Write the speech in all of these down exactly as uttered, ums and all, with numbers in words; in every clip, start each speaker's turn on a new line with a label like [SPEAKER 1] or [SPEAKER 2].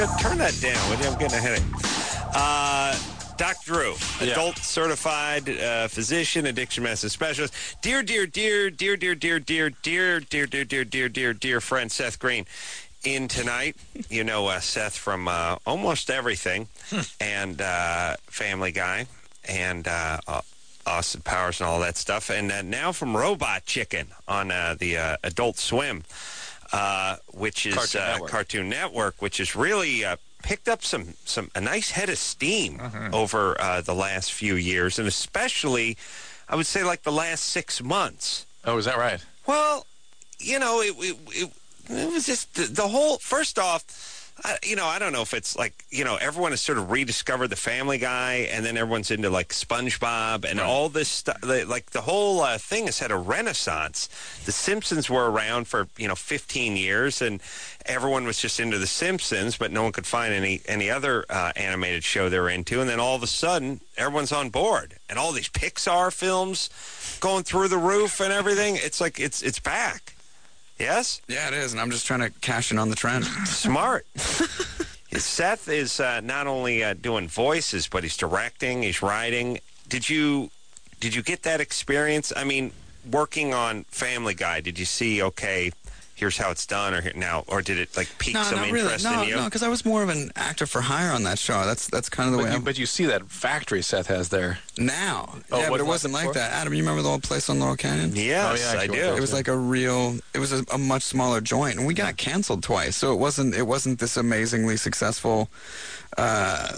[SPEAKER 1] Turn that down, would you? I'm getting a headache. Uh, Doctor Drew,
[SPEAKER 2] Yeah.
[SPEAKER 1] adult certified uh, physician, addiction medicine specialist. Dear, dear, dear, dear, dear, dear, dear, dear, dear, dear, dear, dear, dear, dear friend Seth Green. In tonight, you know uh, Seth from uh, almost everything, and uh, Family Guy, and uh, uh, Austin Powers and all that stuff, and uh, now from Robot Chicken on uh, the uh, Adult Swim, uh, which is
[SPEAKER 2] Cartoon
[SPEAKER 1] uh,
[SPEAKER 2] Network.
[SPEAKER 1] Cartoon Network, which has really uh, picked up some some a nice head of steam
[SPEAKER 2] Mhm.
[SPEAKER 1] over uh, the last few years, and especially, I would say, like the last six months.
[SPEAKER 2] Oh, is that right?
[SPEAKER 1] Well, you know, it it, it, it was just the, the whole. First off, I, you know, I don't know if it's like, you know, everyone has sort of rediscovered the Family Guy, and then everyone's into like SpongeBob and
[SPEAKER 2] Right.
[SPEAKER 1] all this stuff. Like the whole uh, thing has had a renaissance. The Simpsons were around for, you know, fifteen years, and everyone was just into the Simpsons, but no one could find any any other uh, animated show they were into. And then all of a sudden, everyone's on board, and all these Pixar films going through the roof and everything. It's like it's it's back. Yes?
[SPEAKER 3] Yeah, it is, and I'm just trying to cash in on the trend.
[SPEAKER 1] Smart. Seth is uh, not only uh, doing voices, but he's directing, he's writing. Did you did you get that experience? I mean, working on Family Guy, did you see, okay, here's how it's done, or here, now, or did it like pique
[SPEAKER 3] No,
[SPEAKER 1] some
[SPEAKER 3] not really.
[SPEAKER 1] interest
[SPEAKER 3] No,
[SPEAKER 1] in you?
[SPEAKER 3] no, because I was more of an actor for hire on that show. That's that's kind of the
[SPEAKER 2] But
[SPEAKER 3] way
[SPEAKER 2] you,
[SPEAKER 3] I'm
[SPEAKER 2] but you see that factory Seth has there.
[SPEAKER 3] now.
[SPEAKER 2] Oh,
[SPEAKER 3] yeah, but
[SPEAKER 2] wasn't
[SPEAKER 3] it wasn't
[SPEAKER 2] like
[SPEAKER 3] like
[SPEAKER 2] before?
[SPEAKER 3] that. Adam, you remember the old place on Laurel Canyon?
[SPEAKER 1] Yes,
[SPEAKER 2] Oh, yeah,
[SPEAKER 1] I
[SPEAKER 2] actually,
[SPEAKER 1] do.
[SPEAKER 2] what
[SPEAKER 3] It was like a real. It was a, a much smaller joint, and we got canceled twice. So it wasn't. It wasn't this amazingly successful uh,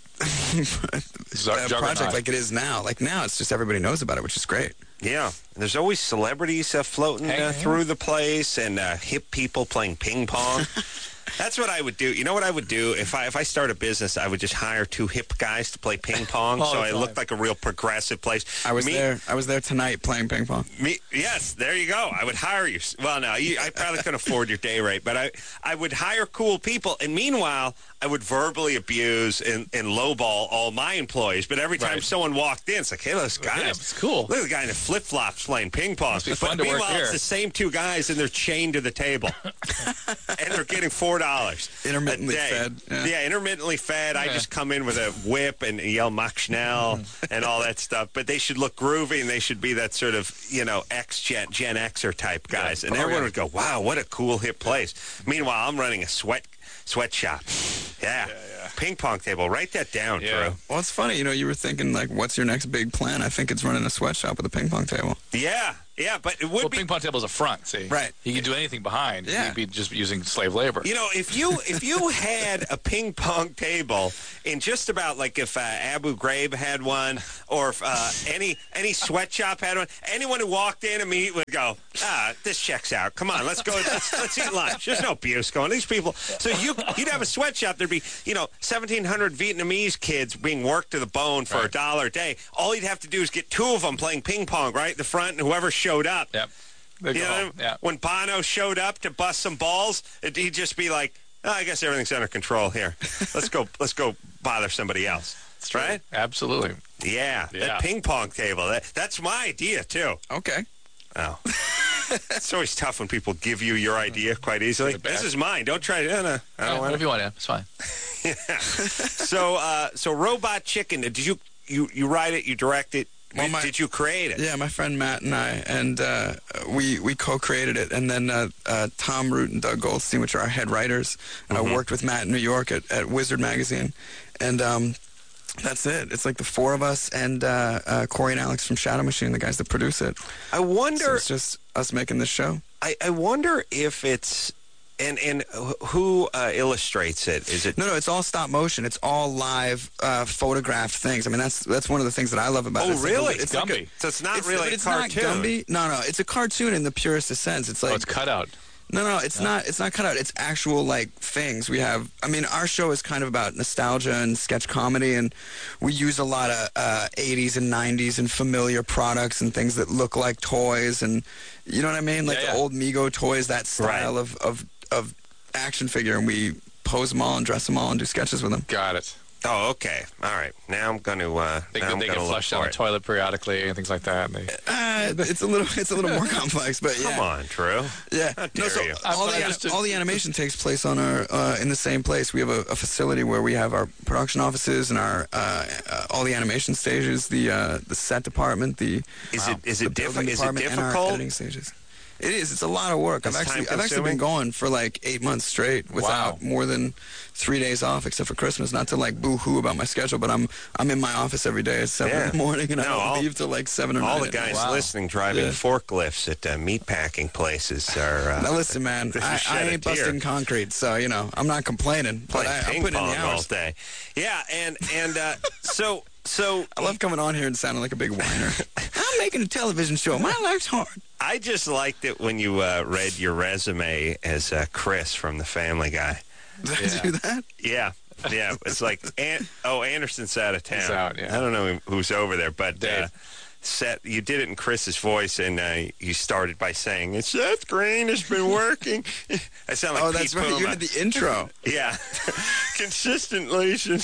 [SPEAKER 2] Zar-
[SPEAKER 3] uh,
[SPEAKER 2] juggernaut.
[SPEAKER 3] project like it is now. Like now, it's just everybody knows about it, which is great.
[SPEAKER 1] Yeah, and there's always celebrities uh, floating
[SPEAKER 2] Hey,
[SPEAKER 1] uh,
[SPEAKER 2] hey.
[SPEAKER 1] through the place, and uh, hip people playing ping pong. That's what I would do. You know what I would do if I if I start a business? I would just hire two hip guys to play ping pong,
[SPEAKER 2] Oh,
[SPEAKER 1] so I
[SPEAKER 2] that's
[SPEAKER 1] looked
[SPEAKER 2] nice.
[SPEAKER 1] like a real progressive place.
[SPEAKER 3] I was
[SPEAKER 1] Me-
[SPEAKER 3] there. I was there tonight playing ping pong.
[SPEAKER 1] Me, yes, there you go. I would hire you. Well, no, you, I probably couldn't afford your day rate, but I, I would hire cool people, and meanwhile, I would verbally abuse and, and lowball all my employees. But every time
[SPEAKER 2] Right.
[SPEAKER 1] someone walked in, it's like, hey, this guy,
[SPEAKER 2] Yeah, it's cool.
[SPEAKER 1] Look at the guy in the flip flops playing ping pong.
[SPEAKER 2] Must be
[SPEAKER 1] But
[SPEAKER 2] fun to work
[SPEAKER 1] meanwhile, it's
[SPEAKER 2] here.
[SPEAKER 1] the same two guys, and they're chained to the table, and they're getting four dollars
[SPEAKER 3] Intermittently
[SPEAKER 1] a day.
[SPEAKER 3] fed, yeah.
[SPEAKER 1] Yeah. intermittently fed. I
[SPEAKER 2] Yeah.
[SPEAKER 1] just come in with a whip and yell Mach Schnell and all that stuff. But they should look groovy, and they should be that sort of, you know, X-Gen, Gen Xer type guys. And
[SPEAKER 2] Oh,
[SPEAKER 1] everyone
[SPEAKER 2] yeah.
[SPEAKER 1] would go, wow, what a cool hip place. Meanwhile, I'm running a sweat sweatshop. Yeah.
[SPEAKER 2] yeah.
[SPEAKER 1] Ping pong table. Write that down,
[SPEAKER 2] Yeah.
[SPEAKER 1] Drew.
[SPEAKER 3] Well, it's funny. You know, you were thinking like, what's your next big plan? I think it's running a sweatshop with a ping pong table.
[SPEAKER 1] Yeah. Yeah, but it would
[SPEAKER 2] Well,
[SPEAKER 1] be...
[SPEAKER 2] ping pong table's a front, see?
[SPEAKER 3] Right.
[SPEAKER 2] He could do anything behind.
[SPEAKER 3] Yeah.
[SPEAKER 2] He'd be just using slave labor.
[SPEAKER 1] You know, if you if you had a ping pong table in just about like if uh, Abu Ghraib had one, or if uh, any any sweatshop had one, anyone who walked in immediately would go, ah, this checks out. Come on, let's go. Let's, let's eat lunch. There's no abuse going. These people. So you you'd have a sweatshop. There'd be, you know, seventeen hundred Vietnamese kids being worked to the bone for a
[SPEAKER 2] Right.
[SPEAKER 1] dollar a day. All you'd have to do is get two of them playing ping pong right in the front, and whoever showed up.
[SPEAKER 2] Yep. They
[SPEAKER 1] You
[SPEAKER 2] go
[SPEAKER 1] know,
[SPEAKER 2] home. Yeah.
[SPEAKER 1] when Bono showed up to bust some balls, it, he'd just be like, oh, "I guess everything's under control here. Let's go. Let's go bother somebody else."
[SPEAKER 2] That's right.
[SPEAKER 1] right?
[SPEAKER 2] Absolutely.
[SPEAKER 1] Yeah,
[SPEAKER 2] Yeah.
[SPEAKER 1] that ping pong table. That, that's my idea too.
[SPEAKER 3] Okay.
[SPEAKER 1] Oh, it's always tough when people give you your idea quite easily.
[SPEAKER 2] The best.
[SPEAKER 1] This is mine. Don't try to. No, no, I
[SPEAKER 2] Yeah,
[SPEAKER 1] don't want
[SPEAKER 2] whatever
[SPEAKER 1] it.
[SPEAKER 2] you want, yeah. It's fine.
[SPEAKER 1] So, uh, so Robot Chicken. Did you you you write it? You direct it?
[SPEAKER 3] Well,
[SPEAKER 1] did,
[SPEAKER 3] my-
[SPEAKER 1] did you create it?
[SPEAKER 3] Yeah, my friend Matt and I, and uh, we we co-created it, and then uh, uh, Tom Root and Doug Goldstein, which are our head writers, and
[SPEAKER 1] Mhm.
[SPEAKER 3] I worked with Matt in New York at, at Wizard Magazine, and um, that's it. It's like the four of us and uh, uh, Corey and Alex from Shadow Machine, the guys that produce it.
[SPEAKER 1] I
[SPEAKER 3] So
[SPEAKER 1] wonder.
[SPEAKER 3] it's just us making this show.
[SPEAKER 1] I, I wonder if it's and and who uh, illustrates it? Is it?
[SPEAKER 3] No, no, it's all stop motion. It's all live uh, photographed things. I mean, that's that's one of the things that I love about it.
[SPEAKER 1] Oh,
[SPEAKER 3] It's like a-
[SPEAKER 1] really?
[SPEAKER 3] it's like a-
[SPEAKER 2] Gumby.
[SPEAKER 1] So it's not
[SPEAKER 3] it's,
[SPEAKER 1] really
[SPEAKER 3] but
[SPEAKER 1] a
[SPEAKER 3] it's
[SPEAKER 1] cartoon.
[SPEAKER 3] not Gumby. No, no, it's a cartoon in the purest of sense. It's like
[SPEAKER 2] Oh, it's cut out.
[SPEAKER 3] No, no, it's not. It's not cut out. It's actual like things we have. I mean, our show is kind of about nostalgia and sketch comedy, and we use a lot of uh, eighties and nineties and familiar products and things that look like toys, and you know what I mean, like
[SPEAKER 2] Yeah,
[SPEAKER 3] the
[SPEAKER 2] yeah.
[SPEAKER 3] old Mego toys, that style
[SPEAKER 1] Right.
[SPEAKER 3] of, of of action figure, and we pose them all and dress them all and do sketches with them.
[SPEAKER 2] Got it.
[SPEAKER 1] Oh, okay. All right. Now I'm going to. Uh,
[SPEAKER 2] They,
[SPEAKER 1] now I'm
[SPEAKER 2] they
[SPEAKER 1] gonna
[SPEAKER 2] get
[SPEAKER 1] look
[SPEAKER 2] flushed
[SPEAKER 1] for
[SPEAKER 2] down the
[SPEAKER 1] it.
[SPEAKER 2] toilet periodically and things like that. And they,
[SPEAKER 3] Uh, it's a little, it's a little more complex, but yeah.
[SPEAKER 1] Come on, Drew.
[SPEAKER 3] Yeah.
[SPEAKER 1] How
[SPEAKER 3] No,
[SPEAKER 1] dare
[SPEAKER 3] so
[SPEAKER 1] you.
[SPEAKER 3] all
[SPEAKER 2] I'm
[SPEAKER 3] the,
[SPEAKER 2] just-
[SPEAKER 3] all the animation takes place on our uh, in the same place. We have a, a facility where we have our production offices and our uh, uh, all the animation stages, the uh, the set department, the
[SPEAKER 1] Is it is
[SPEAKER 3] the
[SPEAKER 1] it
[SPEAKER 3] building
[SPEAKER 1] diffi- Is it
[SPEAKER 3] department, and our
[SPEAKER 1] difficult?
[SPEAKER 3] editing stages. It is. It's a lot of work. I've
[SPEAKER 1] It's
[SPEAKER 3] actually I've actually
[SPEAKER 1] time-consuming?
[SPEAKER 3] been going for like eight months straight without
[SPEAKER 2] Wow.
[SPEAKER 3] more than three days off, except for Christmas. Not to like boo-hoo about my schedule, but I'm I'm in my office every day at seven
[SPEAKER 1] Yeah.
[SPEAKER 3] in the morning, and I
[SPEAKER 1] No,
[SPEAKER 3] don't
[SPEAKER 1] all-
[SPEAKER 3] leave till like seven or
[SPEAKER 1] All
[SPEAKER 3] nine.
[SPEAKER 1] the
[SPEAKER 3] at night.
[SPEAKER 1] guys
[SPEAKER 2] Wow.
[SPEAKER 1] listening driving
[SPEAKER 3] Yeah.
[SPEAKER 1] forklifts at uh, meatpacking places are. Uh,
[SPEAKER 3] Now listen, man,
[SPEAKER 1] This is
[SPEAKER 3] I,
[SPEAKER 1] shed
[SPEAKER 3] I
[SPEAKER 1] a
[SPEAKER 3] ain't
[SPEAKER 1] tear.
[SPEAKER 3] busting concrete, so you know I'm not complaining. But
[SPEAKER 1] playing
[SPEAKER 3] I, I'm
[SPEAKER 1] ping
[SPEAKER 3] putting in
[SPEAKER 1] pong
[SPEAKER 3] the
[SPEAKER 1] all
[SPEAKER 3] hours.
[SPEAKER 1] day. Yeah, and and uh, so so
[SPEAKER 3] I love coming on here and sounding like a big whiner. I'm making a television show. My life's hard.
[SPEAKER 1] I just liked it when you uh, read your resume as uh, Chris from The Family Guy.
[SPEAKER 3] Did I
[SPEAKER 2] Yeah.
[SPEAKER 3] do that?
[SPEAKER 1] Yeah, yeah. It's like, An- oh, Anderson's out of town.
[SPEAKER 2] He's out, yeah.
[SPEAKER 1] I don't know who's over there, but uh,
[SPEAKER 2] Dave.
[SPEAKER 1] Seth, you did it in Chris's voice, and uh, you started by saying, Seth Green has been working. I sound like
[SPEAKER 3] Oh,
[SPEAKER 1] Pete
[SPEAKER 3] that's right. You
[SPEAKER 1] Puma.
[SPEAKER 3] had the intro.
[SPEAKER 1] Yeah, consistently since.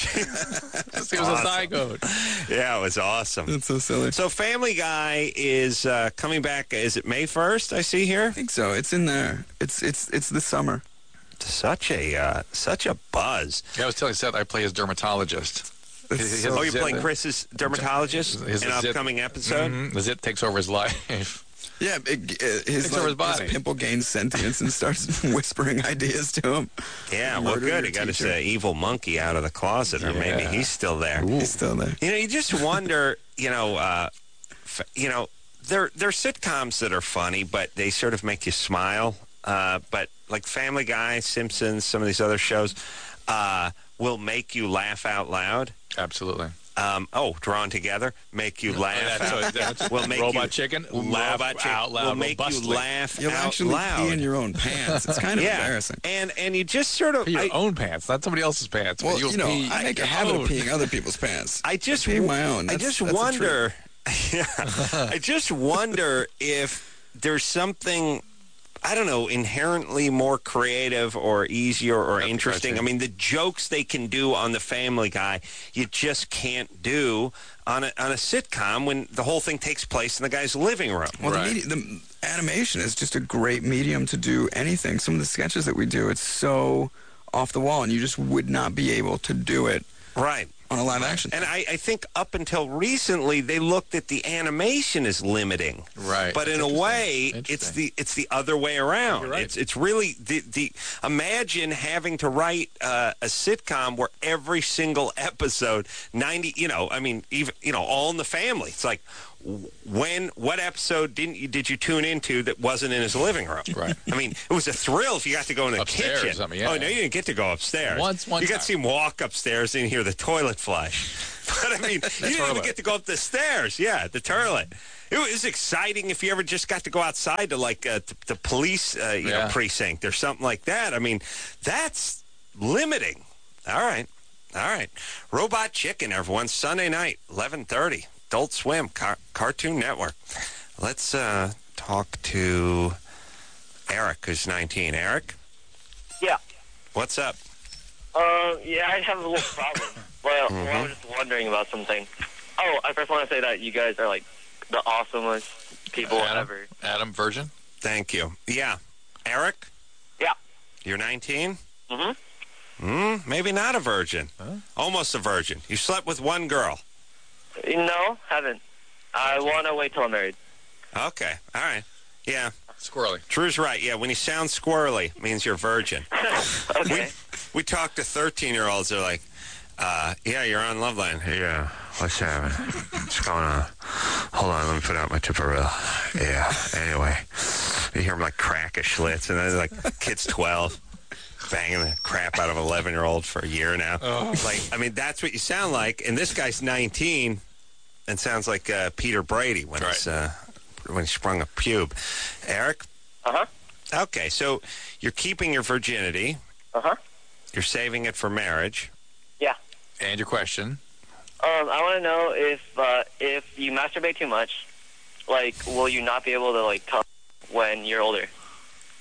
[SPEAKER 2] it was a zygote.
[SPEAKER 1] Yeah, it was awesome.
[SPEAKER 3] That's so silly.
[SPEAKER 1] So, Family Guy is uh, coming back. Is it May first? I see here.
[SPEAKER 3] I think so. It's in there. It's it's it's this summer.
[SPEAKER 1] Such a uh, such a buzz.
[SPEAKER 2] Yeah, I was telling Seth I play his dermatologist.
[SPEAKER 3] It's
[SPEAKER 2] His-
[SPEAKER 3] so-
[SPEAKER 1] Oh, you're
[SPEAKER 2] Zit-
[SPEAKER 1] playing Chris's dermatologist
[SPEAKER 2] His-
[SPEAKER 1] in an
[SPEAKER 2] Zit-
[SPEAKER 1] upcoming episode.
[SPEAKER 2] Mhm. The zit takes over his life.
[SPEAKER 3] Yeah, it, it, his,
[SPEAKER 2] Takes over his
[SPEAKER 3] like, his
[SPEAKER 2] body.
[SPEAKER 3] pimple gains sentience and starts whispering ideas to him.
[SPEAKER 1] Yeah, well,
[SPEAKER 3] Murder
[SPEAKER 1] good.
[SPEAKER 3] your
[SPEAKER 1] He got his
[SPEAKER 3] teacher.
[SPEAKER 1] uh, evil monkey out of the closet, or maybe
[SPEAKER 2] Yeah.
[SPEAKER 1] he's still there.
[SPEAKER 3] He's still there.
[SPEAKER 1] You know, you just wonder. You know, uh, f- you know, there there are sitcoms that are funny, but they sort of make you smile. Uh, but like Family Guy, Simpsons, some of these other shows uh, will make you laugh out loud.
[SPEAKER 2] Absolutely.
[SPEAKER 1] Um, oh, Drawn Together, make you laugh
[SPEAKER 2] That's
[SPEAKER 1] out.
[SPEAKER 2] what- that's-
[SPEAKER 1] will make
[SPEAKER 2] Robot
[SPEAKER 1] you,
[SPEAKER 2] Chicken,
[SPEAKER 1] laugh
[SPEAKER 2] laugh out loud,
[SPEAKER 1] will make you
[SPEAKER 2] robustly.
[SPEAKER 1] laugh
[SPEAKER 3] You'll
[SPEAKER 1] out
[SPEAKER 3] actually
[SPEAKER 1] loud.
[SPEAKER 3] pee in your own pants. It's kind of
[SPEAKER 1] yeah,
[SPEAKER 3] embarrassing.
[SPEAKER 1] and and you just sort of.
[SPEAKER 2] Your
[SPEAKER 1] I,
[SPEAKER 2] own pants, not somebody else's pants. but
[SPEAKER 3] Well,
[SPEAKER 2] you'll
[SPEAKER 3] you know,
[SPEAKER 2] pee
[SPEAKER 3] I make a
[SPEAKER 2] your
[SPEAKER 3] habit
[SPEAKER 2] own.
[SPEAKER 3] of peeing other people's pants.
[SPEAKER 1] I just
[SPEAKER 3] pee my own.
[SPEAKER 1] I
[SPEAKER 3] That's-
[SPEAKER 1] just
[SPEAKER 3] that's a
[SPEAKER 1] wonder. Yeah, I just wonder if there's something. I don't know, inherently more creative or easier or
[SPEAKER 2] That's
[SPEAKER 1] interesting. I
[SPEAKER 2] gotcha.
[SPEAKER 1] mean, the jokes they can do on The Family Guy, you just can't do on a, on a sitcom when the whole thing takes place in the guy's living room.
[SPEAKER 3] Well,
[SPEAKER 2] Right.
[SPEAKER 3] the, medi- the animation is just a great medium to do anything. Some of the sketches that we do, it's so off the wall, and you just would not be able to do it
[SPEAKER 1] Right.
[SPEAKER 3] on a live action.
[SPEAKER 1] And I, I think up until recently, they looked at the animation as limiting.
[SPEAKER 2] Right.
[SPEAKER 1] But in
[SPEAKER 2] That's
[SPEAKER 1] a way,
[SPEAKER 2] interesting.
[SPEAKER 1] it's the it's the other way around.
[SPEAKER 2] You're right.
[SPEAKER 1] It's it's really the the imagine having to write uh, a sitcom where every single episode ninety you know I mean even you know All in the Family. It's like when what episode didn't you did you tune into that wasn't in his living room?
[SPEAKER 2] Right.
[SPEAKER 1] I mean, it was a thrill if you got to go in the
[SPEAKER 2] Upstairs,
[SPEAKER 1] kitchen.
[SPEAKER 2] I mean, yeah.
[SPEAKER 1] Oh no, you didn't get to go upstairs.
[SPEAKER 2] Once- one
[SPEAKER 1] you got
[SPEAKER 2] time.
[SPEAKER 1] to see him walk upstairs and hear the toilet flush. But I mean, you didn't even
[SPEAKER 2] toilet.
[SPEAKER 1] get to go up the stairs. Yeah, the toilet. It was exciting if you ever just got to go outside to like uh, the, the police, uh, you know,
[SPEAKER 2] Yeah.
[SPEAKER 1] precinct or something like that. I mean, that's limiting. All right, all right. Robot Chicken, everyone. Sunday night, eleven thirty. Adult Swim, Car- Cartoon Network. Let's uh, talk to Eric, who's nineteen. Eric,
[SPEAKER 4] Yeah.
[SPEAKER 1] what's up?
[SPEAKER 4] Uh, yeah, I have a little problem. Well, well, I was just wondering about something. Oh, I first want to say that you guys are like the awesomest people
[SPEAKER 2] Adam,
[SPEAKER 4] ever.
[SPEAKER 2] Adam, virgin.
[SPEAKER 1] Thank you. Yeah, Eric,
[SPEAKER 4] Yeah.
[SPEAKER 1] you're nineteen.
[SPEAKER 4] Mm-hmm.
[SPEAKER 1] Mm, maybe not a virgin.
[SPEAKER 2] Huh?
[SPEAKER 1] Almost a virgin. You slept with one girl.
[SPEAKER 4] No, haven't. I want to wait till I'm married.
[SPEAKER 1] Okay. All right. Yeah.
[SPEAKER 2] Squirrely.
[SPEAKER 1] Drew's right. Yeah. When you sound squirrely, it means you're a virgin.
[SPEAKER 4] Okay.
[SPEAKER 1] We talk to thirteen-year-olds. They're like, uh, yeah, you're on Loveline. Yeah. What's happening? What's going on? Hold on. Let me put out my Tupperware. Yeah. Anyway. You hear them like crack a Schlitz, and then like kid's twelve. Banging the crap out of an eleven-year-old for a year now.
[SPEAKER 2] Oh.
[SPEAKER 1] Like, I mean, that's what you sound like. And this guy's nineteen and sounds like uh, Peter Brady when
[SPEAKER 2] Right.
[SPEAKER 1] he's uh, when he sprung a pube. Eric?
[SPEAKER 4] Uh-huh.
[SPEAKER 1] Okay, so you're keeping your virginity.
[SPEAKER 4] Uh-huh.
[SPEAKER 1] You're saving it for marriage.
[SPEAKER 4] Yeah.
[SPEAKER 2] And your question.
[SPEAKER 4] Um, I want to know if uh, if you masturbate too much, like, will you not be able to like come when you're older?